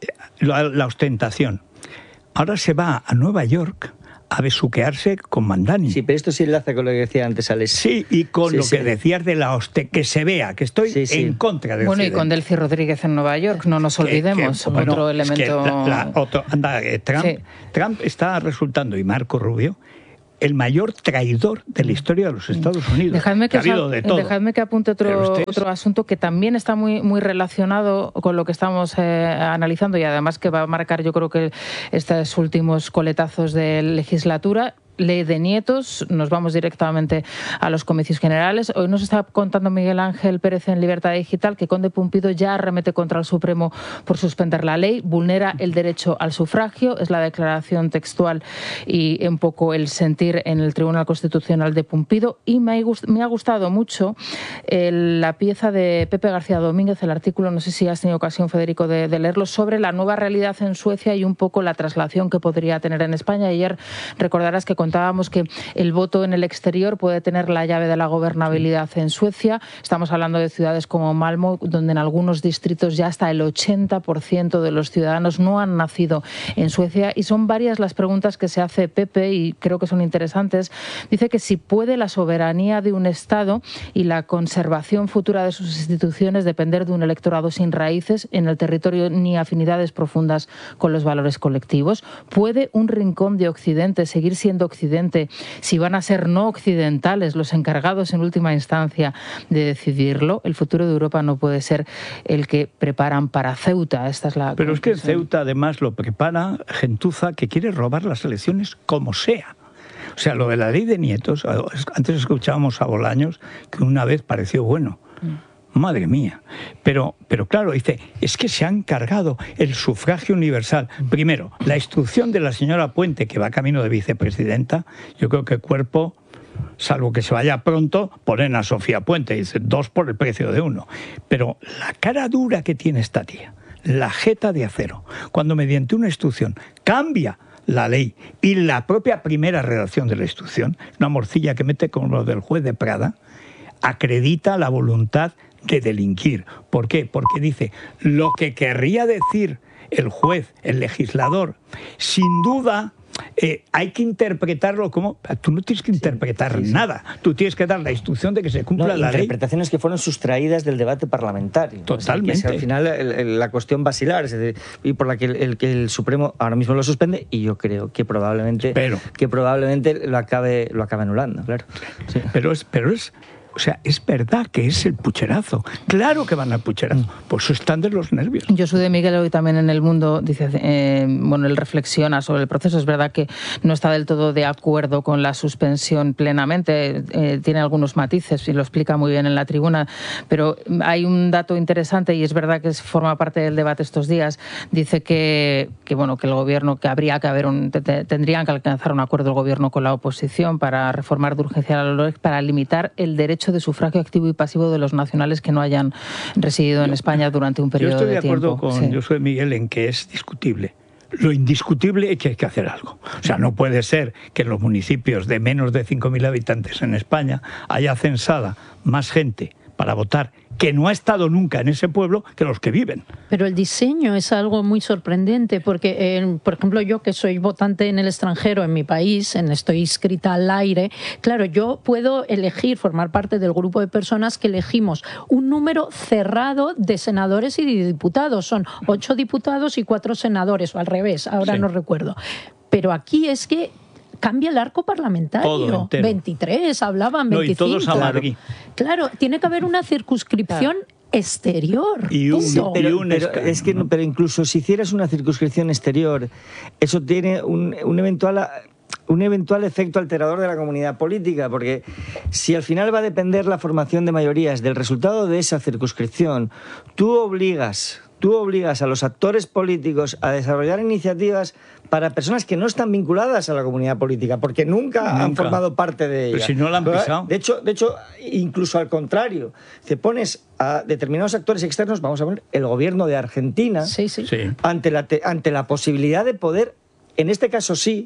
la, la ostentación. Ahora se va a Nueva York a besuquearse con Mandani. Sí, pero esto sí enlaza con lo que decía antes Alex. Sí, y con sí, lo sí. que decías de la hoste, que se vea, que estoy sí, sí. en contra de Bueno, Occidente. Y con Delcy Rodríguez en Nueva York, no nos olvidemos, que, que, bueno, otro elemento... Es que la, la, otro, anda, eh, Trump, sí. Trump está resultando, y Marco Rubio, el mayor traidor de la historia de los Estados Unidos. Dejadme que, que, ha habido de todo. Dejadme que apunte otro, ustedes... otro asunto que también está muy, muy relacionado con lo que estamos eh, analizando y además que va a marcar, yo creo que estos últimos coletazos de legislatura. Ley de nietos, nos vamos directamente a los comicios generales. Hoy nos está contando Miguel Ángel Pérez en Libertad Digital que Conde Pumpido ya arremete contra el Supremo por suspender la ley, vulnera el derecho al sufragio, es la declaración textual y un poco el sentir en el Tribunal Constitucional de Pumpido. Y me ha, me ha gustado mucho el, la pieza de Pepe García Domínguez, el artículo, no sé si has tenido ocasión, Federico, de, de leerlo, sobre la nueva realidad en Suecia y un poco la traslación que podría tener en España. Ayer recordarás que contábamos que el voto en el exterior puede tener la llave de la gobernabilidad en Suecia. Estamos hablando de ciudades como Malmö, donde en algunos distritos ya hasta el ochenta por ciento de los ciudadanos no han nacido en Suecia. Y son varias las preguntas que se hace Pepe y creo que son interesantes. Dice que si puede la soberanía de un Estado y la conservación futura de sus instituciones depender de un electorado sin raíces en el territorio ni afinidades profundas con los valores colectivos. ¿Puede un rincón de Occidente seguir siendo Occidente si van a ser no occidentales los encargados en última instancia de decidirlo? El futuro de Europa no puede ser el que preparan para Ceuta. Esta es la Pero conclusión. Es que Ceuta además lo prepara gentuza que quiere robar las elecciones como sea. O sea, lo de la ley de nietos, antes escuchábamos a Bolaños que una vez pareció bueno. Mm. Madre mía. Pero, pero claro, dice, es que se han cargado el sufragio universal. Primero, la instrucción de la señora Puente, que va camino de vicepresidenta, yo creo que el cuerpo, salvo que se vaya pronto, ponen a Sofía Puente, dice, dos por el precio de uno. Pero la cara dura que tiene esta tía, la jeta de acero, cuando mediante una instrucción cambia la ley y la propia primera redacción de la instrucción, una morcilla que mete como lo del juez de Prada, acredita la voluntad de delinquir. ¿Por qué? Porque dice, lo que querría decir el juez, el legislador, sin duda eh, hay que interpretarlo como... Tú no tienes que interpretar sí, sí, nada, sí. Tú tienes que dar la instrucción de que se cumpla no, la ley. Interpretaciones que fueron sustraídas del debate parlamentario. Totalmente. O sea, que es al final el, el, la cuestión basilar, es decir, y por la que el, el, que el Supremo ahora mismo lo suspende, y yo creo que probablemente, pero, que probablemente lo acabe, lo acabe anulando, claro. Sí. Pero es... Pero es O sea, es verdad que es el pucherazo. Claro que van al pucherazo. Por eso están de los nervios. Josué de Miguel hoy también en El Mundo dice, eh, bueno, él reflexiona sobre el proceso. Es verdad que no está del todo de acuerdo con la suspensión plenamente. Eh, tiene algunos matices y lo explica muy bien en la tribuna. Pero hay un dato interesante y es verdad que forma parte del debate estos días. Dice que, que bueno, que el gobierno, que habría que haber un, tendrían que alcanzar un acuerdo el gobierno con la oposición para reformar de urgencia la LOREC para limitar el derecho de sufragio activo y pasivo de los nacionales que no hayan residido en España durante un periodo de tiempo. Yo estoy de acuerdo con sí. Josué Miguel en que es discutible. Lo indiscutible es que hay que hacer algo. O sea, no puede ser que en los municipios de menos de cinco mil habitantes en España haya censada más gente para votar que no ha estado nunca en ese pueblo que los que viven. Pero el diseño es algo muy sorprendente porque, eh, por ejemplo, yo que soy votante en el extranjero, en mi país, en, estoy inscrita al aire, claro, yo puedo elegir formar parte del grupo de personas que elegimos un número cerrado de senadores y de diputados. Son ocho diputados y cuatro senadores, o al revés, ahora sí. no recuerdo. Pero aquí es que cambia el arco parlamentario. veintitrés, hablaban veinticinco. No, y todos a Madrid. Claro, tiene que haber una circunscripción claro. exterior. Y un, pero, y un pero, es que, pero incluso si hicieras una circunscripción exterior, eso tiene un, un eventual... un eventual efecto alterador de la comunidad política, porque si al final va a depender la formación de mayorías del resultado de esa circunscripción, tú obligas, tú obligas a los actores políticos a desarrollar iniciativas para personas que no están vinculadas a la comunidad política, porque nunca, nunca. han formado parte de ella. Pero si no la han pisado. De hecho, de hecho, incluso al contrario, te pones a determinados actores externos, vamos a poner el gobierno de Argentina, sí, sí. Sí. Ante, la, ante la posibilidad de poder, en este caso sí,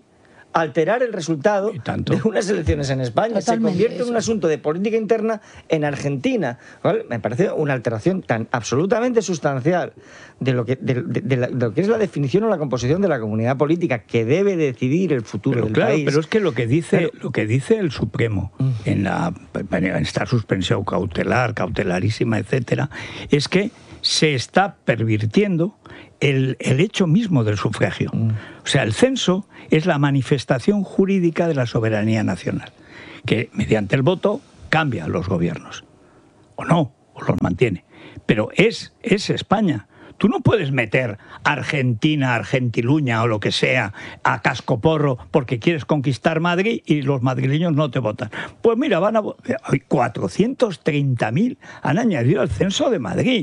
alterar el resultado de unas elecciones en España. Totalmente. Se convierte Eso. en un asunto de política interna en Argentina. ¿Vale? Me parece una alteración tan absolutamente sustancial de lo que, de, de, de la, de lo que es la definición o la composición de la comunidad política que debe decidir el futuro pero del claro, país. Pero es que lo que dice, Pero, lo que dice el Supremo uh-huh. en, la, en esta suspensión cautelar, cautelarísima, etcétera, es que se está pervirtiendo el, el hecho mismo del sufragio. Uh-huh. O sea, el censo es la manifestación jurídica de la soberanía nacional, que mediante el voto cambia a los gobiernos. O no, o los mantiene. Pero es, es España. Tú no puedes meter Argentina, Argentiluña o lo que sea a cascoporro porque quieres conquistar Madrid y los madrileños no te votan. Pues mira, van a cuatrocientos treinta mil han añadido al censo de Madrid.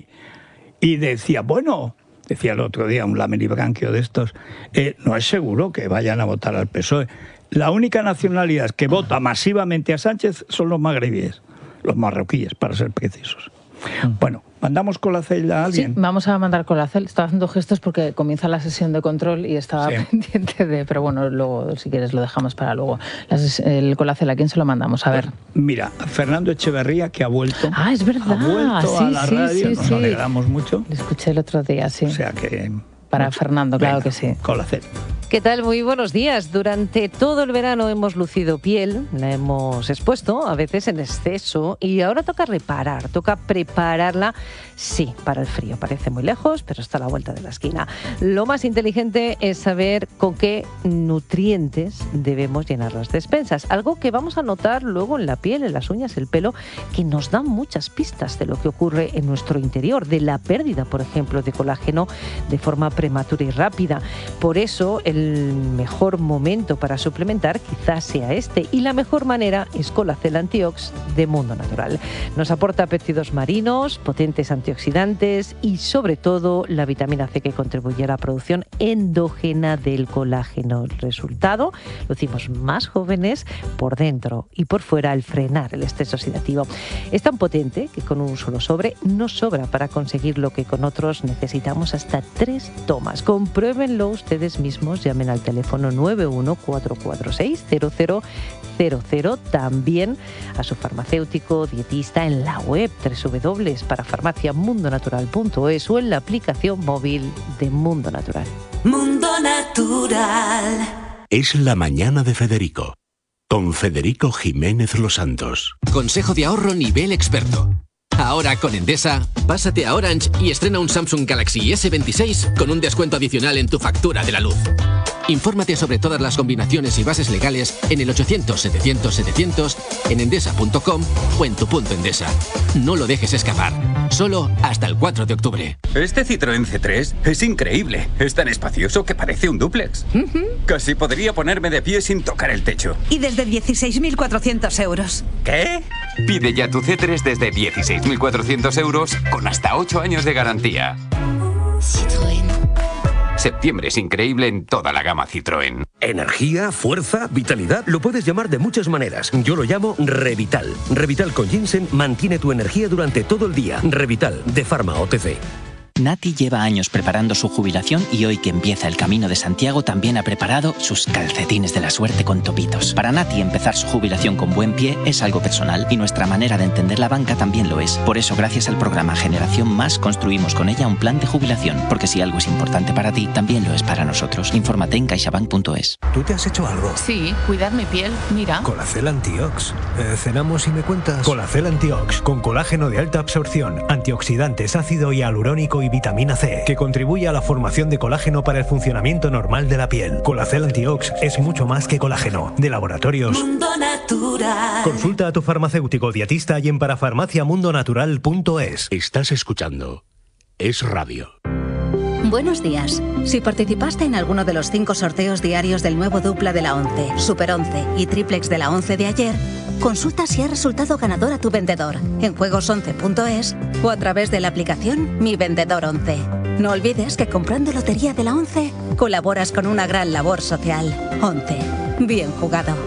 Y decía, bueno, decía el otro día un lameribranquio de estos, eh, no es seguro que vayan a votar al P S O E. La única nacionalidad que vota masivamente a Sánchez son los magrebíes, los marroquíes, para ser precisos. Bueno, ¿mandamos Colacel a alguien? Sí, vamos a mandar Colacel. Estaba haciendo gestos porque comienza la sesión de control y estaba sí. pendiente de... Pero bueno, luego, si quieres, lo dejamos para luego. Las, el Colacel, ¿a quién se lo mandamos? A ver. Mira, Fernando Echeverría, que ha vuelto. Ah, es verdad. Ha vuelto sí, a la sí, radio, sí, nos sí. alegramos mucho. Lo escuché el otro día, sí. O sea que... Para mucho. Fernando, claro Venga, que sí. Colacel. ¿Qué tal? Muy buenos días. Durante todo el verano hemos lucido piel, la hemos expuesto, a veces en exceso, y ahora toca reparar, toca prepararla, sí, para el frío. Parece muy lejos, pero está a la vuelta de la esquina. Lo más inteligente es saber con qué nutrientes debemos llenar las despensas. Algo que vamos a notar luego en la piel, en las uñas, el pelo, que nos da muchas pistas de lo que ocurre en nuestro interior, de la pérdida, por ejemplo, de colágeno de forma prematura y rápida. Por eso, el mejor momento para suplementar quizás sea este, y la mejor manera es Colacel Antiox de Mundo Natural. Nos aporta péptidos marinos, potentes antioxidantes y sobre todo la vitamina C que contribuye a la producción endógena del colágeno. El resultado, lucimos más jóvenes por dentro y por fuera al frenar el estrés oxidativo. Es tan potente que con un solo sobre nos sobra para conseguir lo que con otros necesitamos hasta tres tomas. Compruébenlo ustedes mismos, llamen al teléfono nueve uno cuatro cuatro seis cero cero cero cero, también a su farmacéutico dietista en la web doble u doble u doble u punto para farmacia mundo natural punto es o en la aplicación móvil de Mundo Natural. Mundo Natural. Es la mañana de Federico, con Federico Jiménez Los Santos. Consejo de ahorro nivel experto. Ahora con Endesa, pásate a Orange y estrena un Samsung Galaxy ese veintiséis con un descuento adicional en tu factura de la luz. Infórmate sobre todas las combinaciones y bases legales en el ochocientos setecientos setecientos, en endesa punto com o en tu punto Endesa. No lo dejes escapar. Solo hasta el cuatro de octubre. Este Citroën C tres es increíble. Es tan espacioso que parece un dúplex. Uh-huh. Casi podría ponerme de pie sin tocar el techo. Y desde dieciséis mil cuatrocientos euros. ¿Qué? Pide ya tu C tres desde dieciséis mil cuatrocientos euros con hasta ocho años de garantía. Citroën. Septiembre es increíble en toda la gama Citroën. Energía, fuerza, vitalidad, lo puedes llamar de muchas maneras. Yo lo llamo Revital. Revital con ginseng mantiene tu energía durante todo el día. Revital, de Pharma O T C. Nati lleva años preparando su jubilación y hoy que empieza el Camino de Santiago también ha preparado sus calcetines de la suerte con topitos. Para Nati empezar su jubilación con buen pie es algo personal y nuestra manera de entender la banca también lo es. Por eso gracias al programa Generación Más construimos con ella un plan de jubilación, porque si algo es importante para ti, también lo es para nosotros. Infórmate en caixabank punto es. ¿Tú te has hecho algo? Sí, cuidar mi piel, mira. Colacel Antiox. Eh, ¿Cenamos y me cuentas? Colacel Antiox, con colágeno de alta absorción, antioxidantes, ácido hialurónico y vitamina C, que contribuye a la formación de colágeno para el funcionamiento normal de la piel. Colacel Antiox es mucho más que colágeno. De Laboratorios Mundo Natural. Consulta a tu farmacéutico dietista y en parafarmacia mundo natural punto es. Estás escuchando Es Radio. Buenos días. Si participaste en alguno de los cinco sorteos diarios del nuevo dupla de la once, Super once y triplex de la once de ayer, consulta si ha resultado ganador a tu vendedor en juegos once punto es o a través de la aplicación Mi Vendedor once. No olvides que comprando Lotería de la once colaboras con una gran labor social. once. Bien jugado.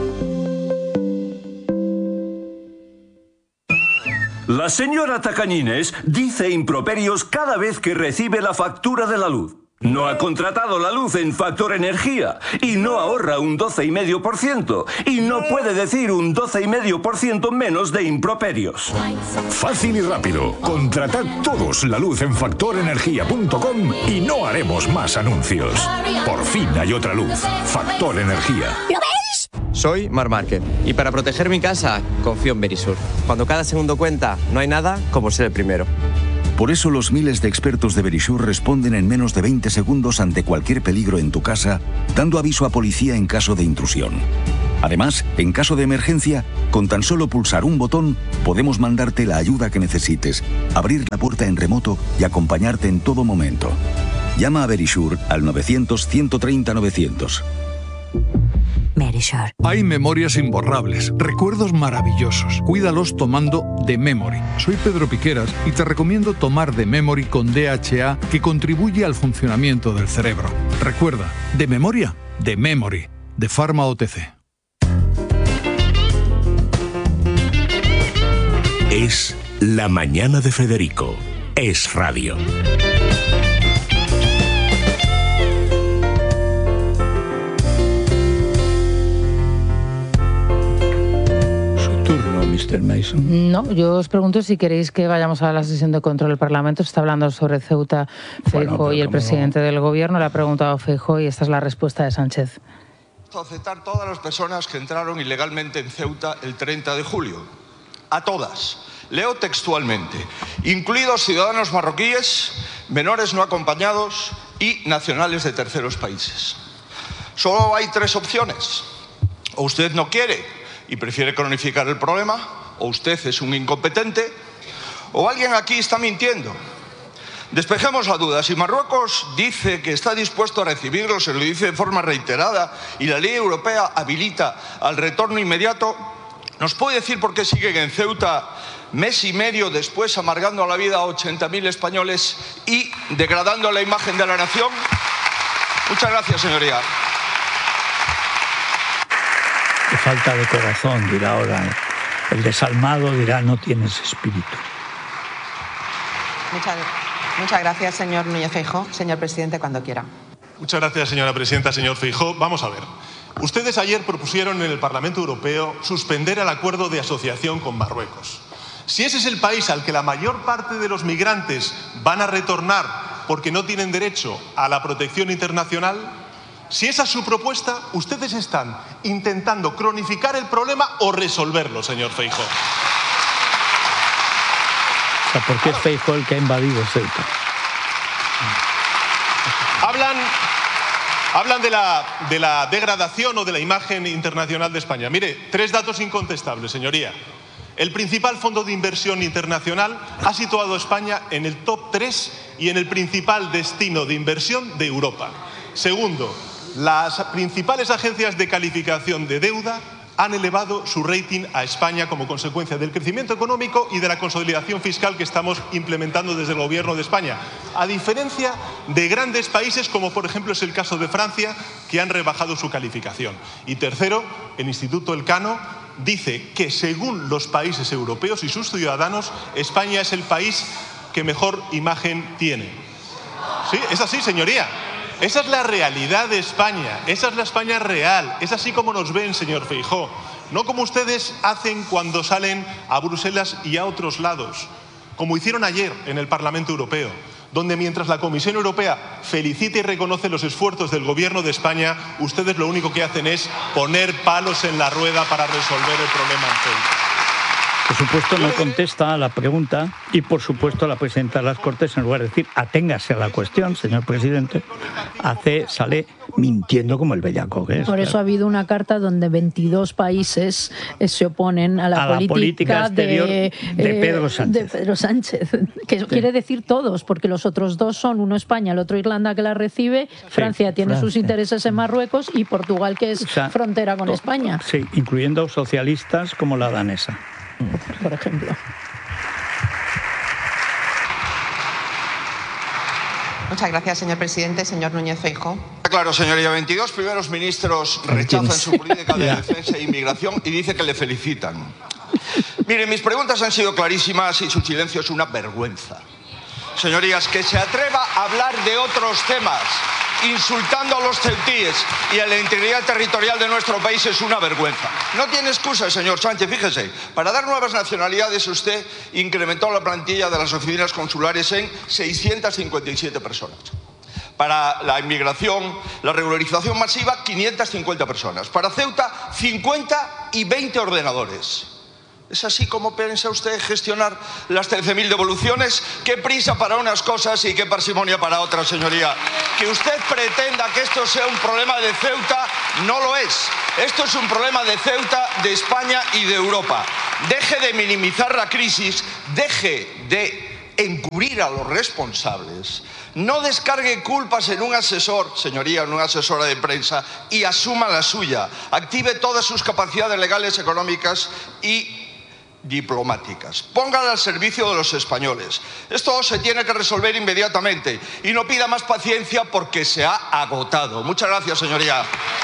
La señora Tacañines dice improperios cada vez que recibe la factura de la luz. No ha contratado la luz en Factor Energía y no ahorra un doce coma cinco por ciento y no puede decir un doce coma cinco por ciento menos de improperios. Fácil y rápido. Contratad todos la luz en factor energía punto com y no haremos más anuncios. Por fin hay otra luz. Factor Energía. ¿Lo veis? Soy Mar Márquez y para proteger mi casa confío en Verisur. Cuando cada segundo cuenta, no hay nada como ser el primero. Por eso los miles de expertos de Verisur responden en menos de veinte segundos ante cualquier peligro en tu casa, dando aviso a policía en caso de intrusión. Además, en caso de emergencia, con tan solo pulsar un botón, podemos mandarte la ayuda que necesites, abrir la puerta en remoto y acompañarte en todo momento. Llama a Verisur al novecientos, ciento treinta, novecientos. Verisur. Hay memorias imborrables, recuerdos maravillosos. Cuídalos tomando The Memory. Soy Pedro Piqueras y te recomiendo tomar The Memory con D H A, que contribuye al funcionamiento del cerebro. Recuerda, de memoria, The Memory, de Pharma O T C. Es La Mañana de Federico. Es radio. mister Mason. No, yo os pregunto si queréis que vayamos a la sesión de control del Parlamento. Se está hablando sobre Ceuta, Feijóo bueno, y el presidente no... del Gobierno. Le ha preguntado a Feijóo y esta es la respuesta de Sánchez. Aceptar todas las personas que entraron ilegalmente en Ceuta el treinta de julio. A todas. Leo textualmente. Incluidos ciudadanos marroquíes, menores no acompañados y nacionales de terceros países. Solo hay tres opciones. O usted no quiere y prefiere cronificar el problema, o usted es un incompetente, o alguien aquí está mintiendo. Despejemos la duda. Si Marruecos dice que está dispuesto a recibirlos, se lo dice de forma reiterada, y la ley europea habilita al retorno inmediato, ¿nos puede decir por qué siguen en Ceuta mes y medio después amargando la vida a ochenta mil españoles y degradando la imagen de la nación? Muchas gracias, señoría. Qué falta de corazón, dirá ahora. El desalmado dirá, no tienes espíritu. Muchas, muchas gracias, señor Núñez Feijóo. Señor presidente, cuando quiera. Muchas gracias, señora presidenta. Señor Feijóo, vamos a ver. Ustedes ayer propusieron en el Parlamento Europeo suspender el acuerdo de asociación con Marruecos. Si ese es el país al que la mayor parte de los migrantes van a retornar porque no tienen derecho a la protección internacional, si esa es su propuesta, ustedes están intentando cronificar el problema o resolverlo, señor Feijóo. O sea, ¿por qué es Feijóo el que ha invadido Ceuta? Hablan, hablan de la, de la degradación o de la imagen internacional de España. Mire, tres datos incontestables, señoría. El principal fondo de inversión internacional ha situado a España en el top tres y en el principal destino de inversión de Europa. Segundo, las principales agencias de calificación de deuda han elevado su rating a España como consecuencia del crecimiento económico y de la consolidación fiscal que estamos implementando desde el Gobierno de España, a diferencia de grandes países como por ejemplo es el caso de Francia, que han rebajado su calificación. Y tercero, el Instituto Elcano dice que según los países europeos y sus ciudadanos, España es el país que mejor imagen tiene. ¿Sí? Es así, señoría. Esa es la realidad de España, esa es la España real, es así como nos ven, señor Feijóo. No como ustedes hacen cuando salen a Bruselas y a otros lados, como hicieron ayer en el Parlamento Europeo, donde mientras la Comisión Europea felicita y reconoce los esfuerzos del Gobierno de España, ustedes lo único que hacen es poner palos en la rueda para resolver el problema en Ceuta. Por supuesto no contesta a la pregunta y por supuesto la presidenta de las Cortes, en lugar de decir aténgase a la cuestión, señor presidente, hace, sale mintiendo como el bellaco que es. Por eso claro. Ha habido una carta donde veintidós países se oponen a la, a política, la política exterior de, de Pedro Sánchez. De Pedro Sánchez, que sí. Quiere decir todos, porque los otros dos son uno España, el otro Irlanda que la recibe, Francia sí, tiene Francia. Sus intereses en Marruecos y Portugal que es o sea, frontera con to, España. Sí, incluyendo socialistas como la danesa. Por ejemplo. Muchas gracias, señor presidente. Señor Núñez Feijóo. Claro, señoría, veintidós primeros ministros rechazan su política de defensa e inmigración y dice que le felicitan. Miren, mis preguntas han sido clarísimas y su silencio es una vergüenza. señorías, que se atreva a hablar de otros temas, insultando a los ceutíes y a la integridad territorial de nuestro país, es una vergüenza. No tiene excusa, señor Sánchez, fíjese. Para dar nuevas nacionalidades usted incrementó la plantilla de las oficinas consulares en seiscientas cincuenta y siete personas. Para la inmigración, la regularización masiva, quinientas cincuenta personas. Para Ceuta, cincuenta y veinte ordenadores. ¿Es así como piensa usted gestionar las trece mil devoluciones? Qué prisa para unas cosas y qué parsimonia para otras, señoría. Que usted pretenda que esto sea un problema de Ceuta, no lo es. Esto es un problema de Ceuta, de España y de Europa. Deje de minimizar la crisis, deje de encubrir a los responsables, no descargue culpas en un asesor, señoría, en una asesora de prensa, y asuma la suya. Active todas sus capacidades legales, económicas y diplomáticas. Póngala al servicio de los españoles. Esto se tiene que resolver inmediatamente y no pida más paciencia porque se ha agotado. Muchas gracias, señoría.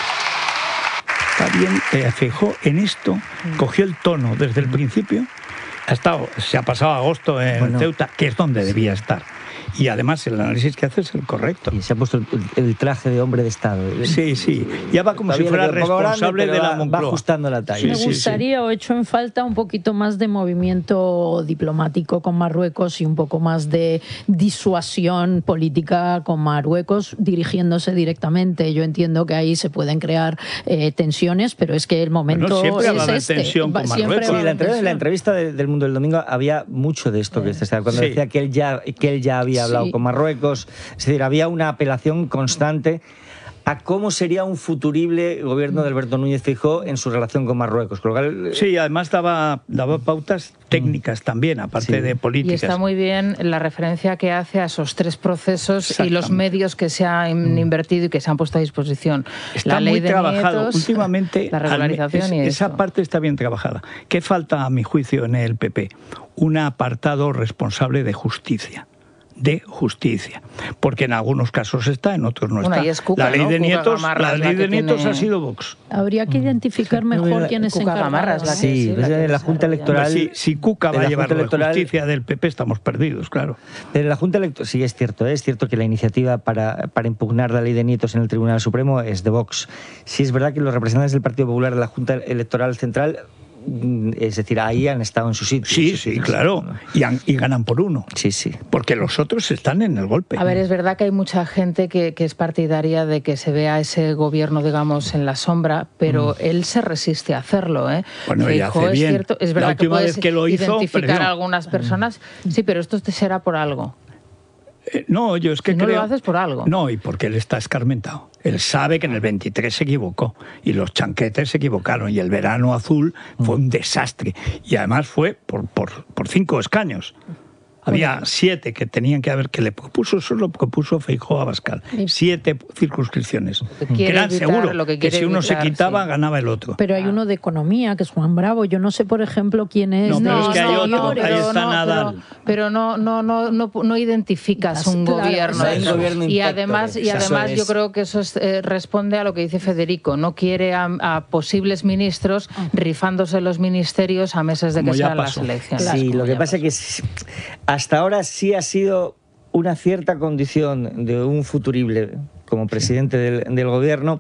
Está bien, eh, Feijóo en esto cogió el tono desde el principio. Ha estado, se ha pasado agosto en bueno, Ceuta, que es donde debía estar. Y además el análisis que hace es el correcto. Y se ha puesto el, el traje de hombre de Estado. Sí, sí. Ya va como Todavía si fuera responsable grande, de la Moncloa. Va ajustando la talla. Sí, Me gustaría, sí, sí. o hecho en falta, un poquito más de movimiento diplomático con Marruecos y un poco más de disuasión política con Marruecos, dirigiéndose directamente. Yo entiendo que ahí se pueden crear eh, tensiones, pero es que el momento bueno, es va a haber este. tensión con Marruecos. Sí, la, entrevista, en la entrevista de, del Mundo del Domingo había mucho de esto, que eh, cuando sí. decía que él ya, que él ya había hablado sí. con Marruecos, es decir, había una apelación constante a cómo sería un futurible gobierno de Alberto Núñez Feijóo en su relación con Marruecos. Con lo cual, sí, además daba, daba pautas técnicas también, aparte sí. de políticas. Y está muy bien la referencia que hace a esos tres procesos y los medios que se han invertido y que se han puesto a disposición. Está la ley muy de trabajado. nietos, últimamente, la regularización es, y esa eso. parte está bien trabajada. ¿Qué falta, a mi juicio, en el P P? Un apartado responsable de justicia. de justicia, porque en algunos casos está, en otros no está. Bueno, Cuca, la ley ¿no? de Cuca nietos, Gamarra, la ley de nietos tiene... ha sido Vox. Habría que identificar mejor no, quién es encargado. Sí, sí, la, que la Junta Electoral. Si, si Cuca va a llevar la justicia del P P, estamos perdidos, claro. Pero la Junta Electoral, sí, es cierto, ¿eh? es cierto que la iniciativa para, para impugnar la ley de nietos en el Tribunal Supremo es de Vox. Sí, es verdad que los representantes del Partido Popular de la Junta Electoral Central, es decir, ahí han estado en su sitio. Sí, sí, claro. Y, han, y ganan por uno. Sí, sí. Porque los otros están en el golpe. A ver, es verdad que hay mucha gente que, que es partidaria de que se vea ese gobierno, digamos, en la sombra, pero mm. él se resiste a hacerlo, ¿eh? Bueno, y hace es bien. Cierto, es verdad la última que puedes vez que lo hizo, identificar perdió. a algunas personas. Sí, pero esto te será por algo. Eh, no, yo es que si creo... no lo haces por algo. No, y porque él está escarmentado. Él sabe que en el veintitrés se equivocó y los chanquetes se equivocaron y el verano azul fue un desastre. Y además fue por, por, por cinco escaños. Había bueno. siete que tenían que haber, que le propuso, eso lo propuso Feijóo a Abascal. Sí. Siete circunscripciones. Que, que eran seguro que, que si uno evitar, se quitaba, sí. ganaba el otro. Pero hay uno de economía, que es Juan Bravo. Yo no sé, por ejemplo, quién es. No, pero no, es que hay no, otro, no, ahí pero, está no, Nadal. Pero, pero no, no, no, no, no identificas un claro, gobierno. es un gobierno y además, y además es. yo creo que eso es, eh, responde a lo que dice Federico. No quiere a, a posibles ministros rifándose los ministerios a meses de Como que sean las elecciones. Sí, Como lo que pasa es que hasta ahora sí ha sido una cierta condición de un futurible como presidente del, del gobierno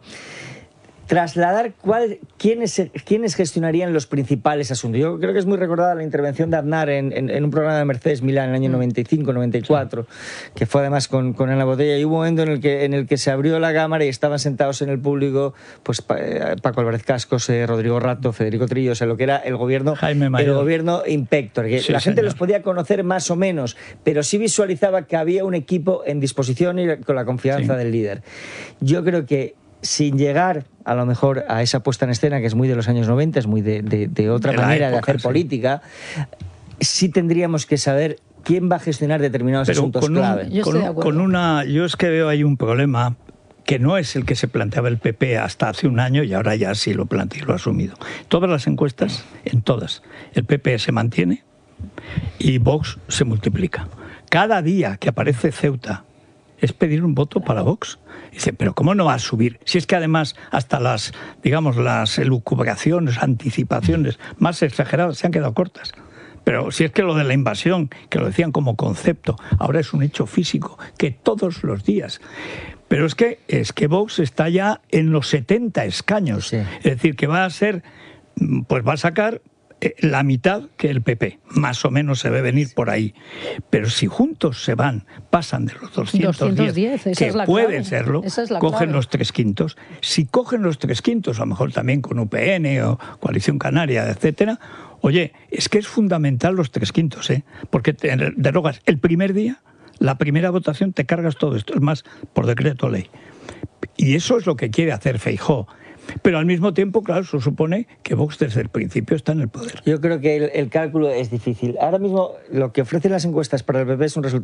trasladar cuál, quiénes, quiénes gestionarían los principales asuntos. Yo creo que es muy recordada la intervención de Aznar en, en, en un programa de Mercedes Milán en el año noventa y cinco noventa y cuatro, que fue además con, con Ana Botella, y hubo un momento en el, que, en el que se abrió la cámara y estaban sentados en el público pues Paco Álvarez Cascos, eh, Rodrigo Rato, Federico Trillo, o sea, lo que era el gobierno, el gobierno Inspector, que sí, la gente señor. los podía conocer más o menos, pero sí visualizaba que había un equipo en disposición y con la confianza sí. del líder. Yo creo que sin llegar a lo mejor a esa puesta en escena que es muy de los años noventa, es muy de, de, de otra de manera época, de hacer sí. política, sí tendríamos que saber quién va a gestionar determinados Pero asuntos con clave. Un, yo con, estoy con una, yo es que veo ahí un problema que no es el que se planteaba el P P hasta hace un año y ahora ya sí lo plantea y lo ha asumido. Todas las encuestas, en todas, el P P se mantiene y Vox se multiplica. Cada día que aparece Ceuta es pedir un voto para Vox. Dice, pero ¿cómo no va a subir? Si es que además hasta las, digamos, las elucubraciones, anticipaciones más exageradas se han quedado cortas. Pero si es que lo de la invasión, que lo decían como concepto, ahora es un hecho físico, que todos los días. Pero es que, es que Vox está ya en los setenta escaños. Sí. Es decir, que va a ser, pues va a sacar la mitad que el P P, más o menos se ve venir por ahí. Pero si juntos se van, pasan de los doscientos diez, que es la puede clave. serlo, es la cogen clave. Los tres quintos. Si cogen los tres quintos, a lo mejor también con U P N o Coalición Canaria, etcétera, oye, es que es fundamental los tres quintos, ¿eh? Porque te derogas el primer día, la primera votación, te cargas todo esto, es más, por decreto ley. Y eso es lo que quiere hacer Feijóo. Pero al mismo tiempo, claro, eso supone que Vox desde el principio está en el poder. Yo creo que el, el cálculo es difícil. Ahora mismo lo que ofrecen las encuestas para el P P es un resultado